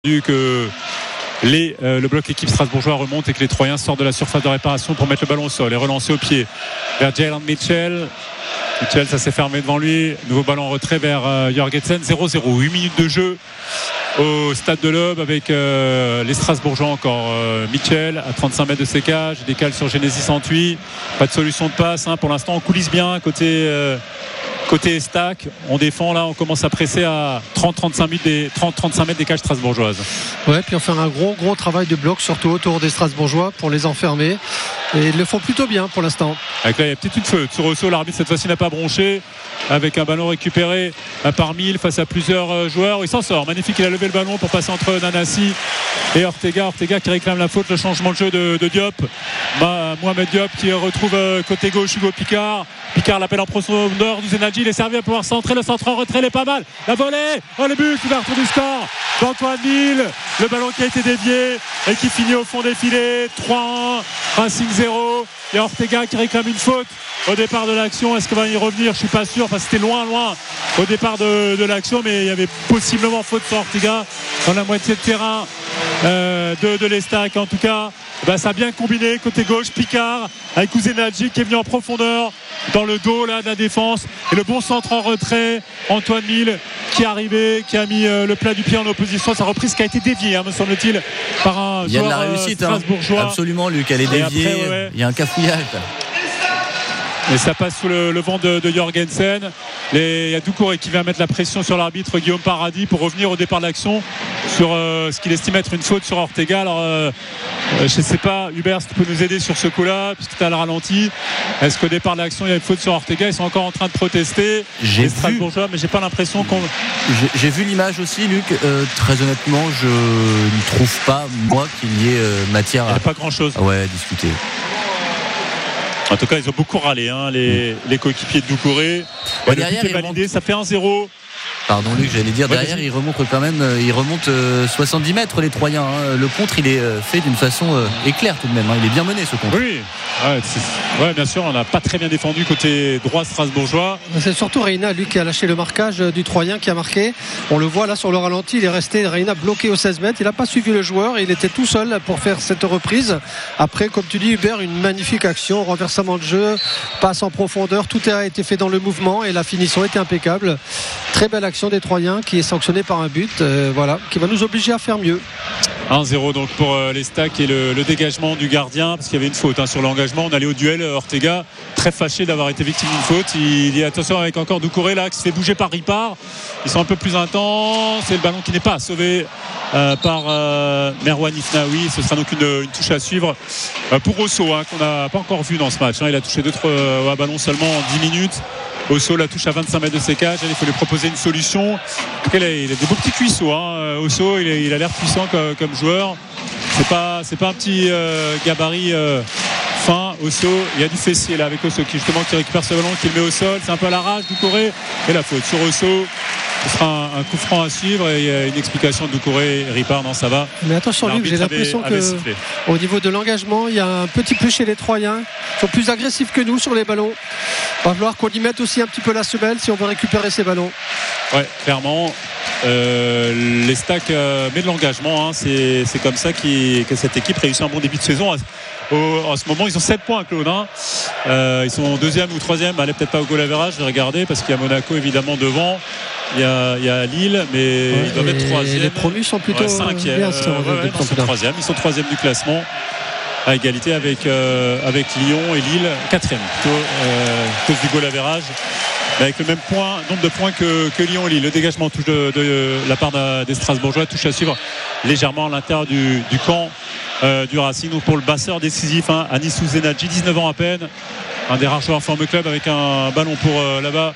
Que le bloc équipe strasbourgeois remonte et que les Troyens sortent de la surface de réparation pour mettre le ballon au sol et relancer au pied vers Jalen Mitchell. Mitchell, ça s'est fermé devant lui. Nouveau ballon en retrait vers Jorgensen. 0-0, 8 minutes de jeu au stade de l'Aube avec les Strasbourgeois encore. Mitchell à 35 mètres de ses cages, décale sur Genesis Antwi. Pas de solution de passe pour l'instant. On coulisse bien côté Estac. On défend là, on commence à presser à 30-35 mètres des cages strasbourgeoises. Ouais, puis on fait un gros travail de bloc, surtout autour des Strasbourgeois pour les enfermer. Et ils le font plutôt bien pour l'instant. Avec là, il y a peut-être une faute sur Osso. L'arbitre cette fois-ci n'a pas bronché. Avec un ballon récupéré par 1000 face à plusieurs joueurs. Il s'en sort. Magnifique, il a levé le ballon pour passer entre Nanassi et Ortega. Ortega qui réclame la faute, le changement de jeu de Diop. Mohamed Diop qui retrouve côté gauche Hugo Picard. Picard l'appelle en profondeur du Zenadji. Il est servi à pouvoir centrer. Le centre en retrait, il est pas mal. La volée, le but, l'ouverture du score d'Antoine Mille. Le ballon qui a été dévié et qui finit au fond des filets. 3-1, Racing 0. Il y a Ortega qui réclame une faute au départ de l'action. Est-ce qu'il va y revenir? Je suis pas sûr. Enfin, c'était loin au départ de l'action, mais il y avait possiblement faute sur Ortega dans la moitié de terrain de l'Estac. En tout cas, ça a bien combiné côté gauche. Picard avec Zenadji qui est venu en profondeur dans le dos là de la défense, et le bon centre en retrait. Antoine Mille qui est arrivé, qui a mis le plat du pied en opposition. Sa reprise qui a été déviée, me semble-t-il, par un il y a joueur de la réussite, strasbourgeois. Absolument, Luc, elle est déviée. Après, il y a un cafouillage. Et ça passe sous le vent de Jorgensen. Il y a Doucouré qui vient mettre la pression sur l'arbitre Guillaume Paradis pour revenir au départ de l'action sur ce qu'il estime être une faute sur Ortega. Alors je ne sais pas, Hubert, si tu peux nous aider sur ce coup-là puisque tu as le ralenti. Est-ce qu'au départ de l'action il y a une faute sur Ortega? Ils sont encore en train de protester, les Strasbourgeois, mais j'ai pas l'impression qu'on... J'ai vu l'image aussi, Luc. Très honnêtement, je ne trouve pas moi qu'il y ait matière à... Il n'y a pas grand-chose à discuter. En tout cas, ils ont beaucoup râlé, les coéquipiers de Doucouré. Derrière, est validé, ça fait 1-0. Pardon, Luc, j'allais dire, derrière, il remonte quand même, 70 mètres, les Troyens. Le contre, il est fait d'une façon éclair tout de même. Il est bien mené, ce contre. Oui, bien sûr, on n'a pas très bien défendu côté droit strasbourgeois. C'est surtout Reina, lui, qui a lâché le marquage du Troyen, qui a marqué. On le voit là sur le ralenti, il est resté, Reina, bloqué aux 16 mètres. Il n'a pas suivi le joueur, il était tout seul pour faire cette reprise. Après, comme tu dis, Hubert, une magnifique action, renversement de jeu, passe en profondeur, tout a été fait dans le mouvement et la finition était impeccable. Très belle action des Troyens qui est sanctionnée par un but, qui va nous obliger à faire mieux. 1-0 donc pour l'Estac et le dégagement du gardien parce qu'il y avait une faute sur l'engagement. On allait au duel. Ortega très fâché d'avoir été victime d'une faute. Il dit attention avec encore Doucouré là qui se fait bouger par Ripard. Ils sont un peu plus intenses. C'est le ballon qui n'est pas sauvé par Merwan Ifnaoui. Ce sera donc une touche à suivre pour Osso qu'on n'a pas encore vu dans ce match. Il a touché 2-3 ballons seulement en 10 minutes. Osso la touche à 25 mètres de ses cages. Il faut lui proposer une solution. En tout cas, il a des beaux petits cuissots. Osso, il a l'air puissant comme joueur. C'est pas un petit gabarit fin. Osso, il y a du fessier là avec Osso qui récupère ce ballon, qui le met au sol. C'est un peu à l'arrache. Doucouré et la faute sur Osso. Ce sera un coup franc à suivre et il y a une explication de Doucouré et Ripard. Non, ça va. Mais attention, Luc, j'ai l'impression qu'au niveau de l'engagement, il y a un petit peu chez les Troyens. Ils sont plus agressifs que nous sur les ballons. Il va falloir qu'on y mette aussi un petit peu la semelle si on veut récupérer ces ballons. Ouais, clairement. L'Estac met de l'engagement. C'est comme ça que cette équipe réussit un bon début de saison. En ce moment, ils ont 7 points, Claude. Ils sont 2e ou 3e. Allez, peut-être pas au goal average, je vais regarder parce qu'il y a Monaco évidemment devant. Il y a Lille, mais ils doivent être 3e. Les promus sont plutôt 5e. Bien, ils sont 3e. Ils sont 3e du classement, à égalité avec Lyon et Lille, 4e plutôt, cause du goal average. Avec le même nombre de points que Lyon et Lille. Le dégagement touche de la part des Strasbourgeois, touche à suivre légèrement à l'intérieur du camp du Racing. Donc pour le basseur décisif, Anissou Zenadji, 19 ans à peine, un des rares joueurs forme club, avec un ballon pour là-bas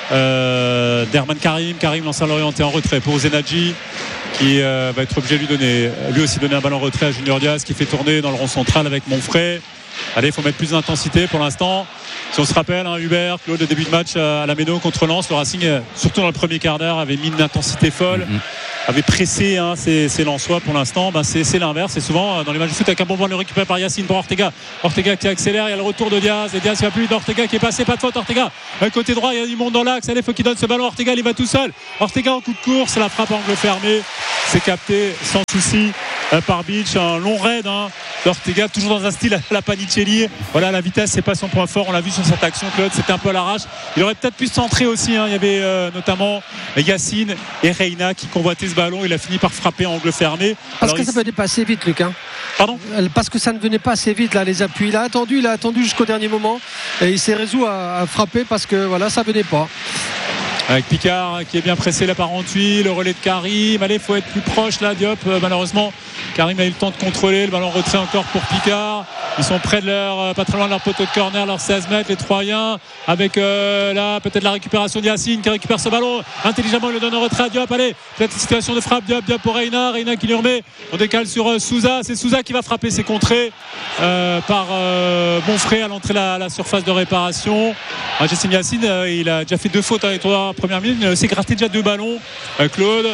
Derman Karim l'ancien Lorientais en retrait pour Zenadji qui va être obligé de lui aussi donner un ballon en retrait à Junior Diaz qui fait tourner dans le rond central avec Monfray. Allez, il faut mettre plus d'intensité pour l'instant. Si on se rappelle, Hubert, Claude, le début de match à la Méno contre Lens, le Racing, surtout dans le premier quart d'heure, avait mis une intensité folle. avait pressé ces Lensois. Pour l'instant, c'est l'inverse. C'est souvent dans les matchs de foot avec un bon ballon récupéré par Yacine pour Ortega qui accélère. Il y a le retour de Diaz et Diaz qui va plus vite d'Ortega qui est passé, pas de faute. Ortega côté droit, il y a du monde dans l'axe. Allez, faut qu'il donne ce ballon. Ortega il va tout seul. Ortega en coup de course, la frappe angle fermé, c'est capté sans souci par Beach. Un long raid d'Ortega, toujours dans un style à la Panicelli. Voilà, la vitesse c'est pas son point fort, on l'a vu sur cette action. Claude, c'était un peu à l'arrache. Il aurait peut-être pu se centrer aussi, il y avait notamment Yacine et Reina qui convoitaient ce ballon. Il a fini par frapper en angle fermé. Parce que ça venait pas assez vite, Luc. Pardon ? Parce que ça ne venait pas assez vite là, les appuis. Il a attendu jusqu'au dernier moment et il s'est résolu à frapper parce que voilà, ça venait pas. Avec Picard qui est bien pressé là par Antwi, le relais de Karim. Allez, il faut être plus proche là, Diop. Malheureusement, Karim a eu le temps de contrôler. Le ballon retrait encore pour Picard. Ils sont près de pas très loin de leur poteau de corner, leur 16 mètres, les Troyens. Avec là, peut-être la récupération de Yacine qui récupère ce ballon. Intelligemment, il le donne en retrait à Diop. Allez, peut-être une situation de frappe. Diop pour Reina qui lui remet. On décale sur Souza. C'est Souza qui va frapper. C'est contré par Bonfré à l'entrée de la surface de réparation. Jessim Yacine, il a déjà fait 2 fautes dans les 3 premières minutes. Il s'est gratté déjà 2 ballons. Claude.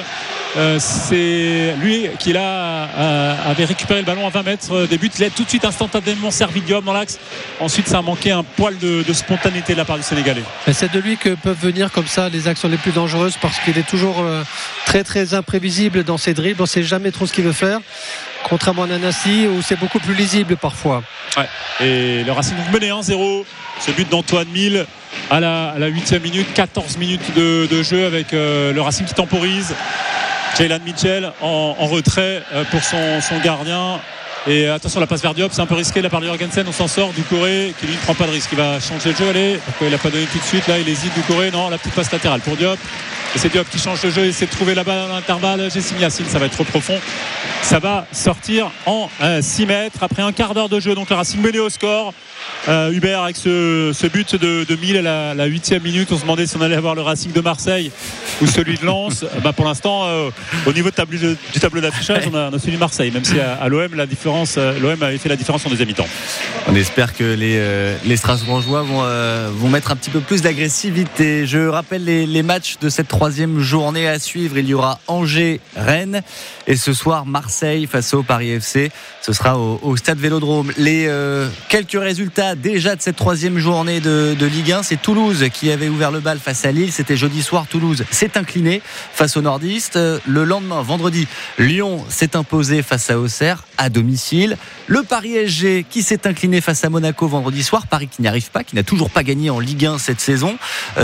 C'est lui qui avait récupéré le ballon à 20 mètres des buts. Il a tout de suite instantanément servi Diop dans l'axe. Ensuite ça a manqué un poil de spontanéité de la part du Sénégalais. Et c'est de lui que peuvent venir comme ça les actions les plus dangereuses, parce qu'il est toujours très très imprévisible dans ses dribbles. On ne sait jamais trop ce qu'il veut faire, contrairement à Nanassi où c'est beaucoup plus lisible parfois. Ouais. Et le Racing menait 1-0. Ce but d'Antoine Mille à la 8e minute, 14 minutes de jeu avec le Racing qui temporise. Jaylan Mitchell en retrait pour son gardien. Et attention, la passe vers Diop, c'est un peu risqué de la part de Jorgensen. On s'en sort. Doucouré qui lui ne prend pas de risque, il va changer le jeu. Allez, pourquoi il n'a pas donné tout de suite là, il hésite. Doucouré, non, la petite passe latérale pour Diop. Et c'est Diop qui change le jeu, essaie de trouver là-bas dans l'intervalle. Jessim Yacine, ça va être trop profond. Ça va sortir en 6 mètres après un quart d'heure de jeu. Donc le Racing mené au score. Hubert avec ce but de Mille à la 8e minute. On se demandait si on allait avoir le Racing de Marseille ou celui de Lens. Pour l'instant, au niveau du tableau d'affichage, on a celui de Marseille, même si à l'OM l'OM avait fait la différence en deuxième mi-temps. On espère que les Strasbourgeois vont mettre un petit peu plus d'agressivité. Je rappelle les matchs de cette 3e journée à suivre. Il y aura Angers-Rennes et ce soir Marseille face au Paris FC. Ce sera au Stade Vélodrome. Les quelques résultats déjà de cette 3e journée de Ligue 1, c'est Toulouse qui avait ouvert le bal face à Lille. C'était jeudi soir. Toulouse s'est incliné face aux nordistes. Le lendemain, vendredi, Lyon s'est imposé face à Auxerre à domicile. Le Paris SG qui s'est incliné face à Monaco vendredi soir. Paris qui n'y arrive pas, qui n'a toujours pas gagné en Ligue 1 cette saison.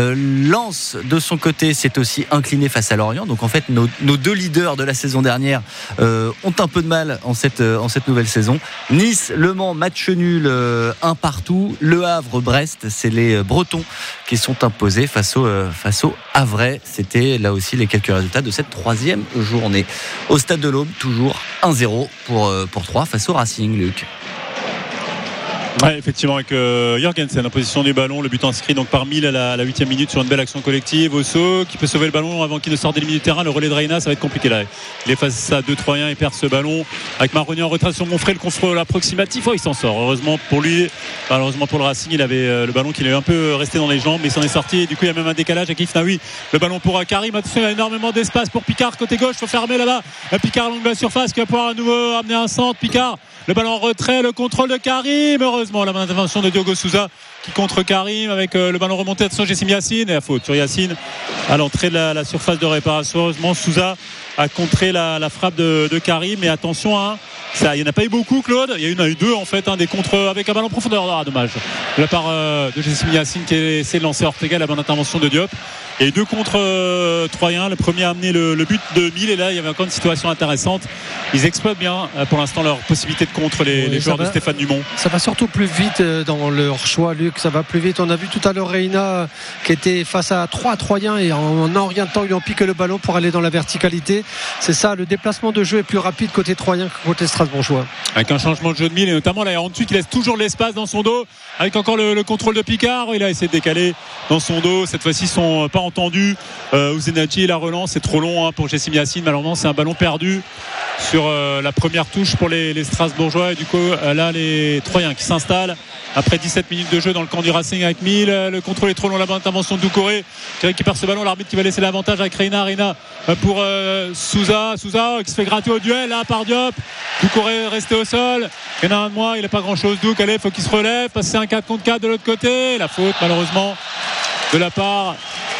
Lens de son côté s'est aussi incliné face à Lorient. Donc en fait nos 2 leaders de la saison dernière ont un peu de mal en cette nouvelle saison. Nice, Le Mans, match nul 1 partout. Le Havre, Brest, c'est les Bretons qui sont imposés face au Havrais. C'était là aussi les quelques résultats de cette 3e journée. Au Stade de l'Aube, toujours 1-0 pour 3 face au Racing, Luc. Ouais, effectivement, avec Jorgensen en position du ballon, le but inscrit donc par Mille à la 8e minute sur une belle action collective. Osso qui peut sauver le ballon avant qu'il ne sorte des limites du terrain. Le relais de Reina, ça va être compliqué là. Il est face à 2 Troyens, il perd ce ballon avec Maroni en retrait sur Monfrey, le contrôle approximatif. Il s'en sort. Heureusement pour lui, malheureusement pour le Racing, il avait le ballon qui est un peu resté dans les jambes, mais il s'en est sorti. Et du coup, il y a même un décalage avec Ifnaoui. Le ballon pour Karim. Attention, il y a énormément d'espace pour Picard côté gauche. Il faut fermer là-bas. Picard longue de la surface qui va pouvoir à nouveau amener un centre. Picard, le ballon en retrait, le contrôle de Karim. Heureusement, la bonne intervention de Diogo Souza qui contre Karim avec le ballon remonté. Attention, Jessim Yacine et à faute sur Yacine à l'entrée de la surface de réparation. Heureusement, Souza a contré la frappe de Karim. Mais attention, il n'y en a pas eu beaucoup, Claude. Il y en a eu 2 en fait, des contres avec un ballon profondeur. Dommage de la part de Jessim Yacine qui a essayé de lancer Ortega, la bonne intervention de Diop. Il y a eu 2 contre Troyens. Le premier a amené le but de Mille et là il y avait encore une situation intéressante. Ils exploitent bien pour l'instant leur possibilité de contre les joueurs de Stéphane Dumont. Ça va surtout plus vite dans leur choix, Luc. Ça va plus vite. On a vu tout à l'heure Reina qui était face à 3 Troyens et en rien de temps ils lui ont piqué le ballon pour aller dans la verticalité. C'est ça, le déplacement de jeu est plus rapide côté Troyen que côté Strasbourgeois. Avec un changement de jeu de Mille et notamment là ensuite il laisse toujours l'espace dans son dos avec encore le contrôle de Picard. Il a essayé de décaler dans son dos. Cette fois-ci ils sont pas entendus. Ouzenadji, la relance, c'est trop long pour Jessim Yacine. Malheureusement, c'est un ballon perdu. sur la première touche pour les Strasbourgeois. Et du coup, là, les Troyens qui s'installent après 17 minutes de jeu dans le camp du Racing avec 1000. Le contrôle est trop long, la bonne intervention de Doucouré qui récupère ce ballon. L'arbitre qui va laisser l'avantage avec Reina pour Souza qui se fait gratter au duel là par Diop. Doucouré resté au sol. Il y en a un de moins, il n'a pas grand chose. Douk, allez, faut qu'il se relève. Passer un 4 contre 4 de l'autre côté. La faute malheureusement de la part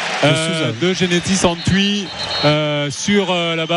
de Genetis Antwi sur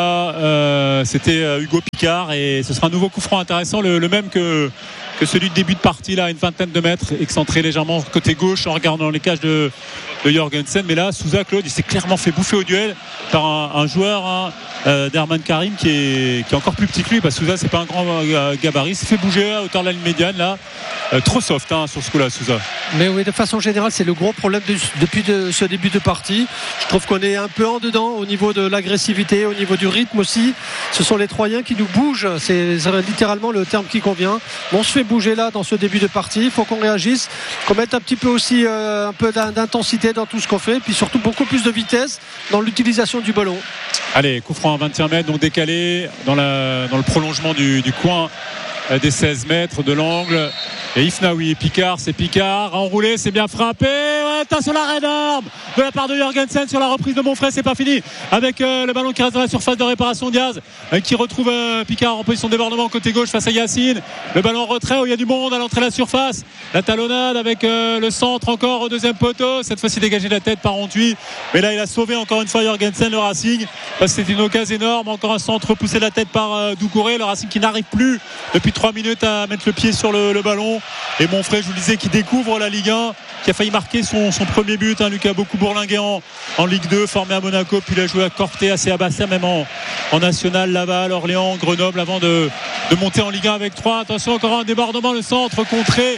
là-bas c'était Hugo Picard, et ce sera un nouveau coup franc intéressant, le même que celui de début de partie là, à une vingtaine de mètres, excentré légèrement côté gauche en regardant les cages de Jorgensen. Mais là Souza, Claude, il s'est clairement fait bouffer au duel par un joueur d'Herman Karim qui est encore plus petit que lui, parce que Souza c'est pas un grand gabarit, il s'est fait bouger à hauteur de la ligne médiane là. Trop soft sur ce coup là, Souza. Mais oui, de façon générale c'est le gros problème depuis ce début de partie. Je trouve qu'on est un peu en dedans au niveau de l'agressivité, au niveau du rythme aussi. Ce sont les Troyens qui nous bougent, c'est littéralement le terme qui convient. On se fait bouger là dans ce début de partie, il faut qu'on réagisse, qu'on mette un petit peu aussi un peu d'intensité dans tout ce qu'on fait, puis surtout beaucoup plus de vitesse dans l'utilisation du ballon. Allez, coup franc à 21 mètres, donc décalé dans le prolongement du coin des 16 mètres de l'angle. Et Ifnaoui et Picard, c'est Picard enroulé, c'est bien frappé. Ouais, attention, l'arrêt énorme de la part de Jorgensen sur la reprise de Monfray, c'est pas fini avec le ballon qui reste dans la surface de réparation. Diaz qui retrouve Picard en position de débordement côté gauche face à Yacine. Le ballon en retrait où il y a du monde à l'entrée de la surface. La talonnade avec le centre encore au deuxième poteau. Cette fois-ci dégagé de la tête par Antwi. Mais là il a sauvé encore une fois Jorgensen, le Racing, parce que c'était une occasion énorme. Encore un centre poussé de la tête par Doucouré. Le Racing qui n'arrive plus depuis 3 minutes à mettre le pied sur le ballon. Et Monfray, je vous le disais, qui découvre la Ligue 1, qui a failli marquer son premier but. Lucas beaucoup bourlingué en Ligue 2, formé à Monaco, puis il a joué à Corté, à Sébastien, même en National, Laval, Orléans, Grenoble, avant de monter en Ligue 1 avec 3. Attention, encore un débordement, le centre contré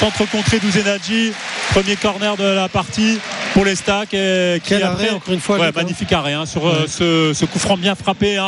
d'Ouzenadji. Premier corner de la partie pour les Stacks. Quel arrêt, encore une fois. Ouais, magnifique arrêt sur ce coup franc bien frappé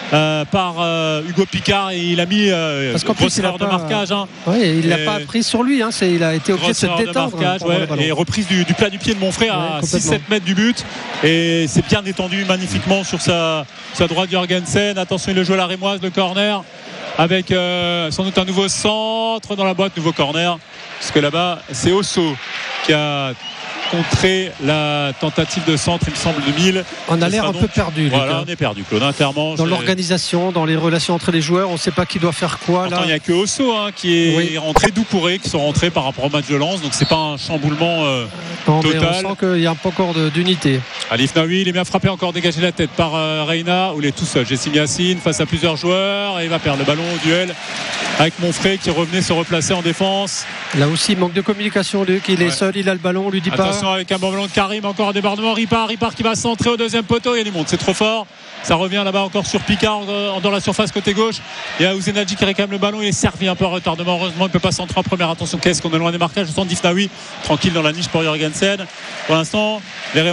par Hugo Picard, et il a mis grosse erreur de marquage. Oui, il l'a pas pris sur lui, il a été obligé de se détendre. Et reprise du plat du pied de Monfray à 6-7 mètres du but, et c'est bien détendu magnifiquement sur sa droite Jorgensen. Attention, il le joue à la rémoise, le corner, avec sans doute un nouveau centre dans la boîte, nouveau corner, parce que là-bas c'est Osso qui a contrer la tentative de centre, il me semble, de 1000. On a l'air un peu perdu. Voilà, on est perdu, Claude. Dans l'organisation, dans les relations entre les joueurs, on ne sait pas qui doit faire quoi. Pourtant, il n'y a que Osso qui est rentré, Doucouré qui sont rentrés par rapport au match de Lens, donc c'est pas un chamboulement total. On sent qu'il n'y a pas encore d'unité. Alif Naoui, il est bien frappé, encore dégagé la tête par Reina, où il est tout seul. Jessim Yacine face à plusieurs joueurs, et il va perdre le ballon au duel avec Monfray qui revenait se replacer en défense. Là aussi, manque de communication, Luc. Il est seul, il a le ballon, on lui dit pas. Avec un bon ballon de Karim, encore un débordement. Ripard qui va centrer au deuxième poteau. Il y a du monde, c'est trop fort. Ça revient là-bas encore sur Picard dans la surface côté gauche. Il y a Ouzenadji qui réclame le ballon. Il est servi un peu en retardement. Heureusement, il ne peut pas centrer en première. Attention, qu'est-ce qu'on est loin des marquages. Je sens Difnaoui tranquille dans la niche pour Jorgensen. Pour l'instant,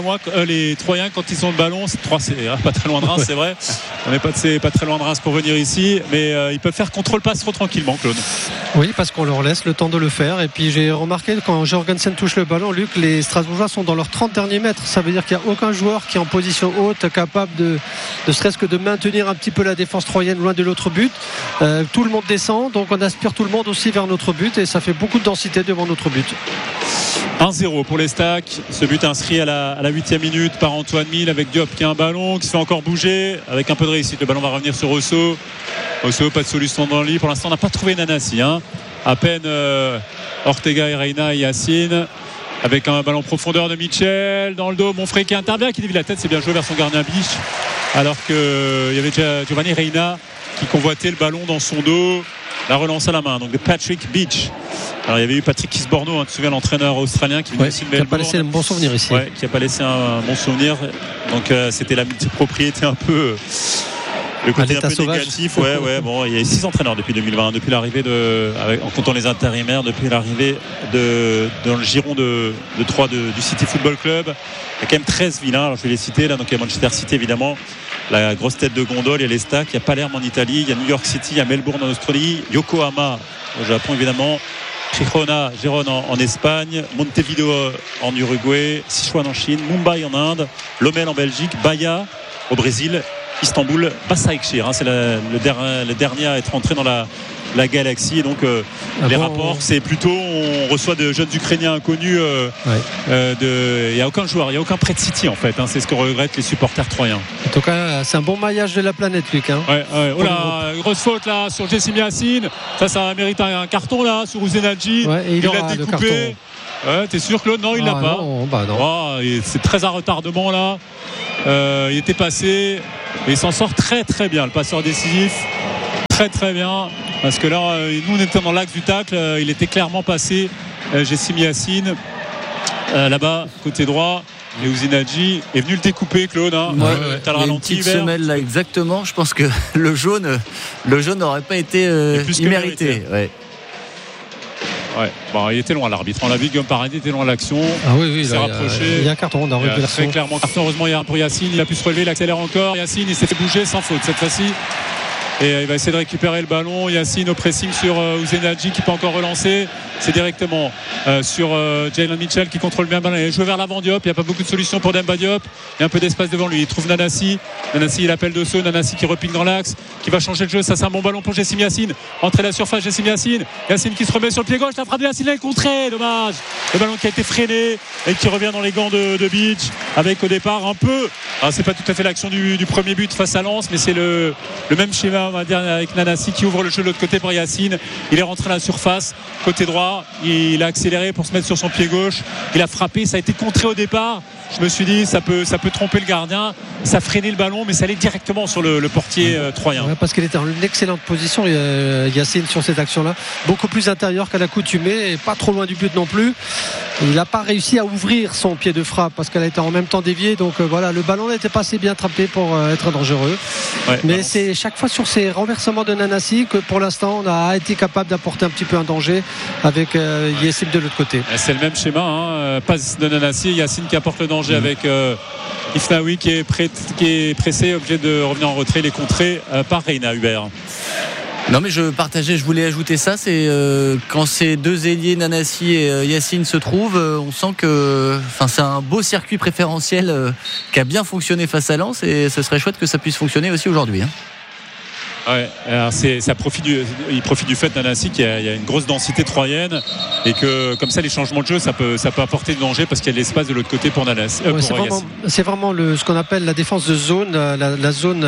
les Troyens, quand ils ont le ballon, c'est pas très loin de Reims, c'est vrai. On n'est pas très loin de Reims pour venir ici, mais ils peuvent faire contrôle-passe trop tranquillement, Claude. Oui, parce qu'on leur laisse le temps de le faire. Et puis j'ai remarqué quand Jorgensen touche le ballon, Luc, les Strasbourgeois sont dans leurs 30 derniers mètres. Ça veut dire qu'il n'y a aucun joueur qui est en position haute capable de serait-ce que de maintenir un petit peu la défense troyenne loin de l'autre but. Tout le monde descend, donc on aspire tout le monde aussi vers notre but, et ça fait beaucoup de densité devant notre but. 1-0 pour les Stacks. Ce but inscrit à la 8e minute par Antoine Mille, avec Diop qui a un ballon qui se fait encore bouger avec un peu de réussite. Le ballon va revenir sur Osso. Osso, pas de solution dans le lit. Pour l'instant, on n'a pas trouvé Nanassi. À peine Ortega et Reina et Yacine, avec un ballon profondeur de Mitchell dans le dos. Monfray qui intervient, qui dévie la tête. C'est bien joué vers son gardien Biche, alors qu'il y avait déjà Giovanni Reina qui convoitait le ballon dans son dos. La relance à la main donc de Patrick Beach. Alors il y avait eu Patrick Kisborno, tu te souviens, l'entraîneur australien qui venait aussi de Melbourne, qui n'a pas laissé un bon souvenir ici. Qui n'a pas laissé un bon souvenir. Donc c'était la multipropriété un peu. Le côté un peu sauvage. Négatif, bon, il y a 6 entraîneurs depuis 2020, depuis l'arrivée en comptant les intérimaires, depuis l'arrivée dans le giron de 3 du City Football Club. Il y a quand même 13 vilains, alors je vais les citer là. Donc il y a Manchester City évidemment, la grosse tête de gondole, il y a les Stacks, il y a Palerme en Italie, il y a New York City, il y a Melbourne en Australie, Yokohama au Japon évidemment, Gérone en Espagne, Montevideo en Uruguay, Sichuan en Chine, Mumbai en Inde, Lommel en Belgique, Bahia au Brésil Istanbul Başakşehir. C'est le dernier à être entré dans la galaxie. Et donc les rapports, c'est plutôt on reçoit de jeunes Ukrainiens inconnus. Il n'y a aucun joueur, il n'y a aucun prêt de City en fait. C'est ce que regrettent les supporters troyens. En tout cas, c'est un bon maillage de la planète, Luc. Oh là, grosse faute là sur Jessim Yacine. Ça mérite un carton là sur Ouzenadji. Il l'a découpé. T'es sûr, Claude? Non, il l'a pas. Non. C'est très à retardement là. Il était passé et il s'en sort très très bien, le passeur décisif. Très très bien, parce que là nous on était dans l'axe du tacle, il était clairement passé. Jessim Yacine là-bas côté droit, et Ouzenadji est venu le découper, Claude. T'as le ralenti, une petite semelle là, exactement. Je pense que le jaune n'aurait pas été immérité. Il était loin, l'arbitre. On l'a vu, Guillaume Paradis était loin de l'action. Il s'est rapproché. Il y a un carton dans la très clairement carton. Heureusement, il y a un pour Yacine. Il a pu se relever, il accélère encore. Yacine, il s'est fait bouger sans faute cette fois-ci. Et il va essayer de récupérer le ballon. Yacine au pressing sur Ouzenadji qui peut encore relancer. C'est directement sur Jalen Mitchell qui contrôle bien le ballon. Il joue vers l'avant Diop. Il n'y a pas beaucoup de solutions pour Demba Diop. Il y a un peu d'espace devant lui. Il trouve Nanasi. Il appelle Dosso. Nanasi qui repique dans l'axe, qui va changer le jeu. Ça, c'est un bon ballon pour Jessim Yacine. Entrée de la surface, Jessim Yacine. Yacine qui se remet sur le pied gauche. La frappe de Yacine est contrée. Dommage. Le ballon qui a été freiné et qui revient dans les gants de Beach. Avec au départ un peu. C'est pas tout à fait l'action du premier but face à Lens, mais c'est le même schéma, on va dire, avec Nanasi qui ouvre le jeu de l'autre côté pour Yacine. Il est rentré à la surface, côté droit. Il a accéléré pour se mettre sur son pied gauche. Il a frappé. Ça a été contré au départ. Je me suis dit ça peut tromper le gardien, ça freinait le ballon, mais ça allait directement sur le portier troyen. Parce qu'il était en une excellente position, Yacine, sur cette action-là, beaucoup plus intérieur qu'à l'accoutumée et pas trop loin du but non plus. Il n'a pas réussi à ouvrir son pied de frappe parce qu'elle a été en même temps déviée, donc le ballon n'était pas assez bien attrapé pour être dangereux. Mais c'est chaque fois sur ces renversements de Nanasi que pour l'instant on a été capable d'apporter un petit peu un danger avec Yacine de l'autre côté. C'est le même schéma, passe de Nanasi, Yacine qui apporte le danger avec Ifnaoui qui est pressé, obligé de revenir en retrait. Il est contré par Reina Hubert. Non mais je voulais ajouter ça, c'est quand ces deux ailiers Nanasi et Yacine se trouvent, on sent que c'est un beau circuit préférentiel qui a bien fonctionné face à Lens et ce serait chouette que ça puisse fonctionner aussi aujourd'hui. Alors il profite du fait Nanasi qu'il y a une grosse densité troyenne et que comme ça les changements de jeu ça peut apporter du danger parce qu'il y a de l'espace de l'autre côté pour Nanasi. C'est vraiment ce qu'on appelle la défense de zone, la zone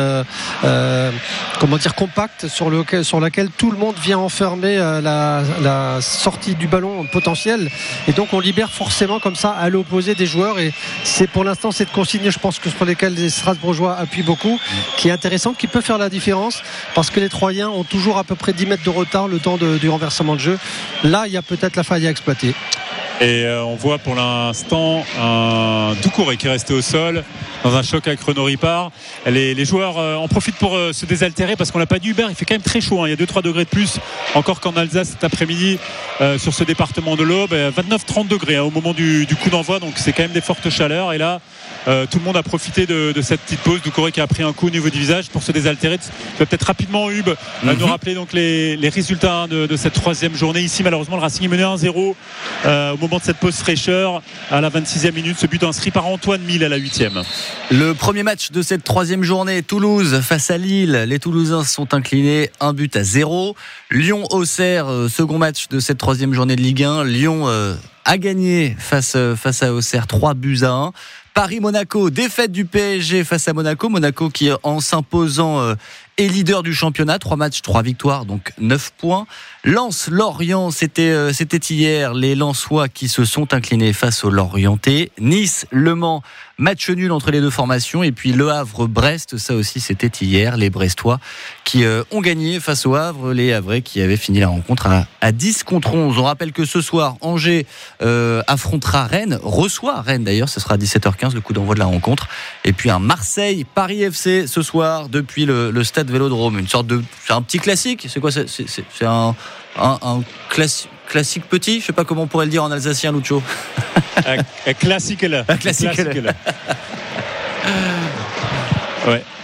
compacte sur laquelle tout le monde vient enfermer la sortie du ballon potentiel et donc on libère forcément comme ça à l'opposé des joueurs et c'est pour l'instant cette consigne je pense que sur lesquelles les Strasbourgeois appuient beaucoup qui est intéressante, qui peut faire la différence. Parce que les Troyens ont toujours à peu près 10 mètres de retard le temps du renversement de jeu. Là, il y a peut-être la faille à exploiter. Et on voit pour l'instant un Doucouré qui est resté au sol dans un choc avec Renaud Ripard. Les joueurs en profitent pour se désaltérer parce qu'on l'a pas dit, Hubert, il fait quand même très chaud. Il y a 2-3 degrés de plus encore qu'en Alsace cet après-midi sur ce département de l'Aube. 29-30 degrés au moment du coup d'envoi, donc c'est quand même des fortes chaleurs. Et là, tout le monde a profité de cette petite pause. Doucouré qui a pris un coup au niveau du visage pour se désaltérer. Tu vas peut-être rapidement, Hub, nous rappeler donc les résultats de cette troisième journée. Ici, malheureusement, le Racing est mené 1-0 au moment de cette pause fraîcheur à la 26e minute. Ce but inscrit par Antoine Mille à la 8e. Le premier match de cette troisième journée, Toulouse face à Lille. Les Toulousains sont inclinés 1-0. Lyon-Auxerre, second match de cette troisième journée de Ligue 1. Lyon a gagné face à Auxerre 3-1. Paris-Monaco, défaite du PSG face à Monaco. Monaco qui, en s'imposant, est leader du championnat. 3 matchs, 3 victoires, donc 9 points. Lens-Lorient, c'était hier. Les Lensois qui se sont inclinés face aux Lorientais. Nice-Le Mans, match nul entre les deux formations. Et puis Le Havre-Brest, ça aussi c'était hier. Les Brestois qui ont gagné face au Havre. Les Havrais qui avaient fini la rencontre à 10-11. On rappelle que ce soir, Angers affrontera Rennes, reçoit Rennes d'ailleurs. Ce sera à 17h15 le coup d'envoi de la rencontre. Et puis un Marseille-Paris FC ce soir depuis le stade Vélodrome. C'est un petit classique. C'est quoi? C'est un classique petit, je sais pas comment on pourrait le dire en alsacien, Lucho. Classique là. Classique là. Ouais.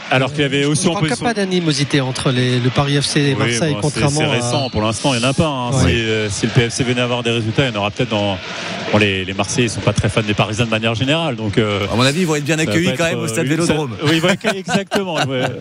Alors qu'il y avait aussi en position. Il n'y a pas d'animosité entre le Paris FC et Marseille, contrairement c'est récent. Pour l'instant, il n'y en a pas. Hein. Ouais. Si le PFC venait avoir des résultats, il y en aura peut-être dans. Bon, les Marseillais ne sont pas très fans des Parisiens de manière générale. Donc, à mon avis, ils vont être bien accueillis quand même au stade Vélodrome. Oui, exactement.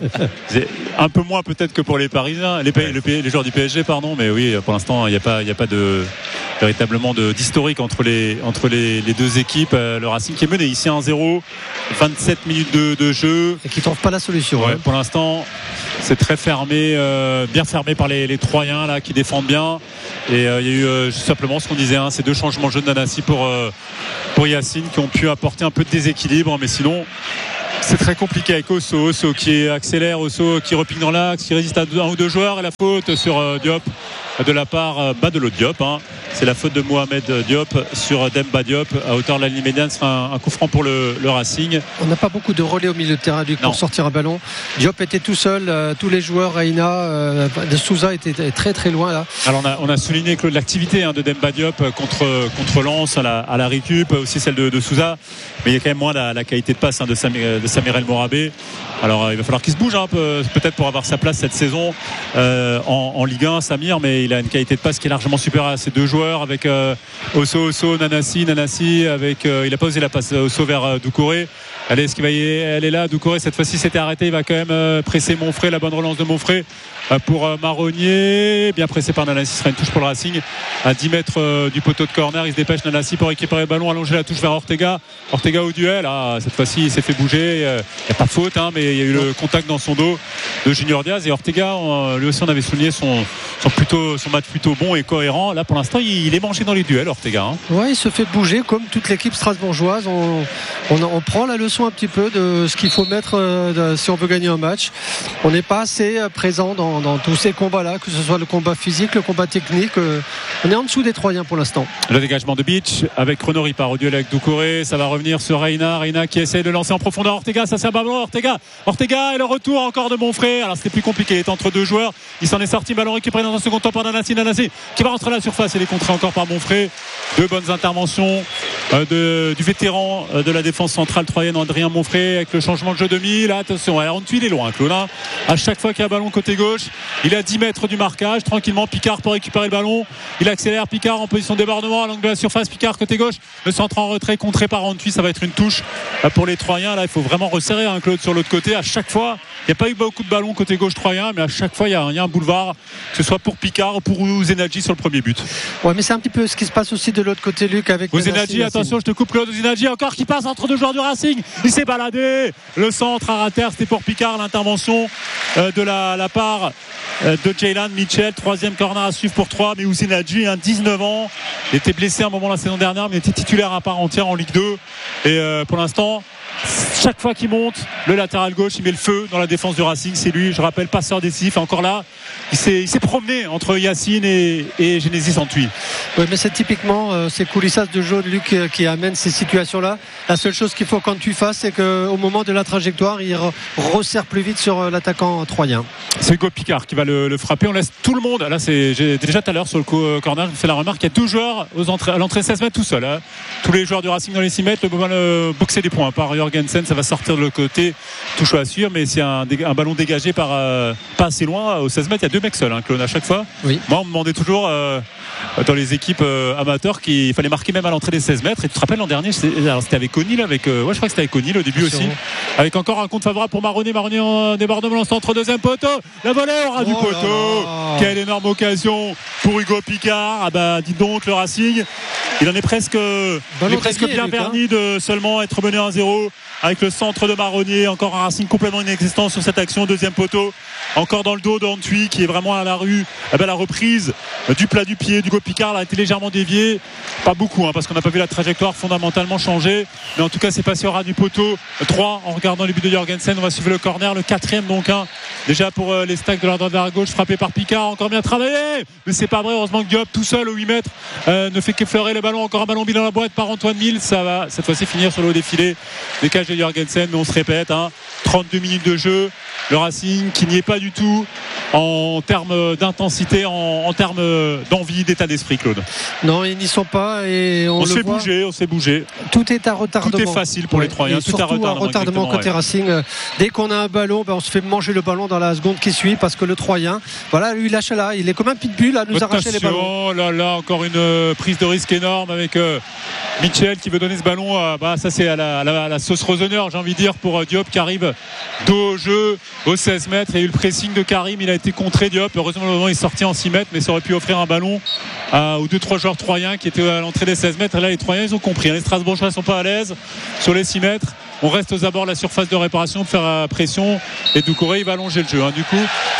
Un peu moins peut-être que pour les Parisiens, les joueurs du PSG, pardon. Mais oui, pour l'instant, il n'y a pas véritablement d'historique entre les deux équipes. Le Racing qui est mené ici 1-0, 27 minutes de jeu. Et qui ne trouve pas la solution. Ouais, pour l'instant, c'est très fermé, bien fermé par les Troyens là, qui défendent bien. Et il y a eu simplement ce qu'on disait, ces deux changements de jeu de Nanassi pour Yacine qui ont pu apporter un peu de déséquilibre. Mais sinon, c'est très compliqué avec Osso qui accélère, Osso qui repique dans l'axe, qui résiste à un ou deux joueurs. Et la faute sur Diop de la part de l'autre Diop. C'est la faute de Mohamed Diop sur Demba Diop à hauteur de la ligne médiane. Ce sera un coup franc pour le Racing. On n'a pas beaucoup de relais au milieu de terrain pour sortir un ballon. Diop était tout seul, tous les joueurs, Reina, de Souza étaient très très loin là. Alors on a souligné que l'activité de Demba Diop contre Lens à la récup, aussi celle de Souza, mais il y a quand même moins la qualité de passe de Samir El Morabé. Alors il va falloir qu'il se bouge un peu, peut-être pour avoir sa place cette saison en Ligue 1, Samir, mais il a une qualité de passe qui est largement supérieure à ces deux joueurs avec Osso, Nanassi avec il a pas osé la passe Osso vers Doucouré. Allez, est-ce qu'il va elle est là, Doucouré cette fois-ci s'était arrêté, il va quand même presser Monfray, la bonne relance de Monfray pour Marronnier, bien pressé par Nanassi, ce sera une touche pour le Racing à 10 mètres du poteau de corner. Il se dépêche Nanassi pour récupérer le ballon, allonger la touche vers Ortega au duel. Cette fois-ci il s'est fait bouger, il n'y a pas de faute, mais il y a eu le contact dans son dos de Junior Diaz. Et Ortega, lui aussi on avait souligné son match plutôt bon et cohérent. Là pour l'instant il est mangé dans les duels, Ortega. Ouais, il se fait bouger comme toute l'équipe strasbourgeoise. On prend la leçon un petit peu de ce qu'il faut mettre si on veut gagner un match. On n'est pas assez présent dans tous ces combats-là, que ce soit le combat physique, le combat technique. On est en dessous des Troyens pour l'instant. Le dégagement de Beach avec Renaud Ripard au duel avec Doucouré. Ça va revenir sur Reina qui essaie de lancer en profondeur Ortega. Ça c'est un ballon Ortega et le retour encore de Monfray. Alors c'était plus compliqué, il est entre deux joueurs. Il s'en est sorti, ballon récupéré dans un second temps par Nanassi qui va rentrer à la surface. Il est contré encore par Monfray. Deux bonnes interventions du vétéran de la défense centrale troyenne, Adrien Monfray, avec le changement de jeu de mi. Là attention, alors il est loin Claude. À chaque fois qu'il y a un ballon côté gauche, il est à 10 mètres du marquage. Tranquillement Picard pour récupérer le ballon. Il accélère, Picard en position de débordement à l'angle de la surface. Picard côté gauche, le centre en retrait contré par Antwi. Ça va être une touche pour les Troyens. Là il faut vraiment resserrer Claude sur l'autre côté. À chaque fois, il n'y a pas eu beaucoup de ballons côté gauche troyen, mais à chaque fois il y a un boulevard, que ce soit pour Picard ou pour Zenadji sur le premier but. Ouais, mais c'est un petit peu ce qui se passe aussi de l'autre côté, Luc, avec Zenadji. Attention, je te coupe Claude. Zenadji encore qui passe entre deux joueurs du Racing. Il s'est baladé. Le centre à rater, c'était pour Picard. L'intervention de la part de Jaylan Mitchell. Troisième corner à suivre pour 3. Mais Zenadji, 19 ans, il était blessé un moment la saison dernière, mais il était titulaire à part entière en Ligue 2. Et pour l'instant, chaque fois qu'il monte, le latéral gauche, il met le feu dans la défense du Racing. C'est lui, je rappelle, passeur décisif. Et encore là, il s'est promené entre Yacine et Genesis Antwi. Oui, mais c'est typiquement ces coulissades de jaune, Luc, qui amènent ces situations-là. La seule chose qu'il faut quand tu fasses, c'est qu'au moment de la trajectoire, il resserre plus vite sur l'attaquant troyen. C'est Hugo Picard qui va le frapper. On laisse tout le monde. Là, j'ai déjà tout à l'heure sur le corner, j'ai fait la remarque, il y a deux joueurs à l'entrée 16 mètres tout seul. Tous les joueurs du Racing dans les 6 mètres, le boxer des points par Jorgensen. Ça va sortir de l'autre côté, touche à suivre, mais c'est un ballon dégagé par pas assez loin aux 16 mètres. Il y a deux mecs seuls, Claude, à chaque fois. Oui. Moi on me demandait toujours dans les équipes amateurs qu'il fallait marquer même à l'entrée des 16 mètres. Et tu te rappelles l'an dernier, c'était avec O'Neill, je crois que c'était avec O'Neill au début aussi, avec encore un compte favorable pour Marronnier en débordement, centre deuxième poteau, la volée au ras du poteau. Quelle énorme occasion pour Hugo Picard. Dis donc, le Racing il est presque bien permis de seulement être mené 1-0 avec le centre de Marronnier. Encore un Racing complètement inexistant sur cette action. Deuxième poteau, encore dans le dos d'Antwi qui est vraiment à la rue. La reprise du plat du pied d'Hugo Picard a été légèrement déviée, pas beaucoup, parce qu'on n'a pas vu la trajectoire fondamentalement changer, mais en tout cas c'est passé au ras du poteau. 3 en regardant les buts de Jorgensen. On va suivre le corner, le 4e donc, déjà pour les stacks de la droite vers la gauche, frappé par Picard, encore bien travaillé, mais c'est pas vrai. Heureusement que Diop tout seul au 8 mètres ne fait qu'effleurer le ballon. Encore un ballon mis dans la boîte par Antoine Mille. Ça va cette fois-ci finir sur le haut défilé des cages de Jorgensen, mais on se répète, 32 minutes de jeu. Le Racing qui n'y est pas du tout en termes d'intensité, en termes d'envie, d'état d'esprit, Claude. Non, ils n'y sont pas et on s'est bougé. Tout est à retardement. Tout est facile pour les Troyens. Tout à retardement côté Racing. Dès qu'on a un ballon, on se fait manger le ballon dans la seconde qui suit parce que le Troyen, voilà, lui, il lâche là. Il est comme un pitbull à nous arracher les ballons. Là, encore une prise de risque énorme avec Mitchell qui veut donner ce ballon. Ça, c'est à la sauce Roseneur, j'ai envie de dire, pour Diop qui arrive dos au jeu, au 16 mètres. Il y a eu le pressing de Karim. Il a été contré, Diop. Heureusement, le moment il est sorti en 6 mètres, mais ça aurait pu offrir un ballon aux 2-3 joueurs troyens qui étaient à l'entrée des 16 mètres. Et là, les Troyens, ils ont compris. Les Strasbourgeois ne sont pas à l'aise sur les 6 mètres. On reste aux abords de la surface de réparation pour faire pression. Et Doucouré, il va allonger le jeu. Du coup,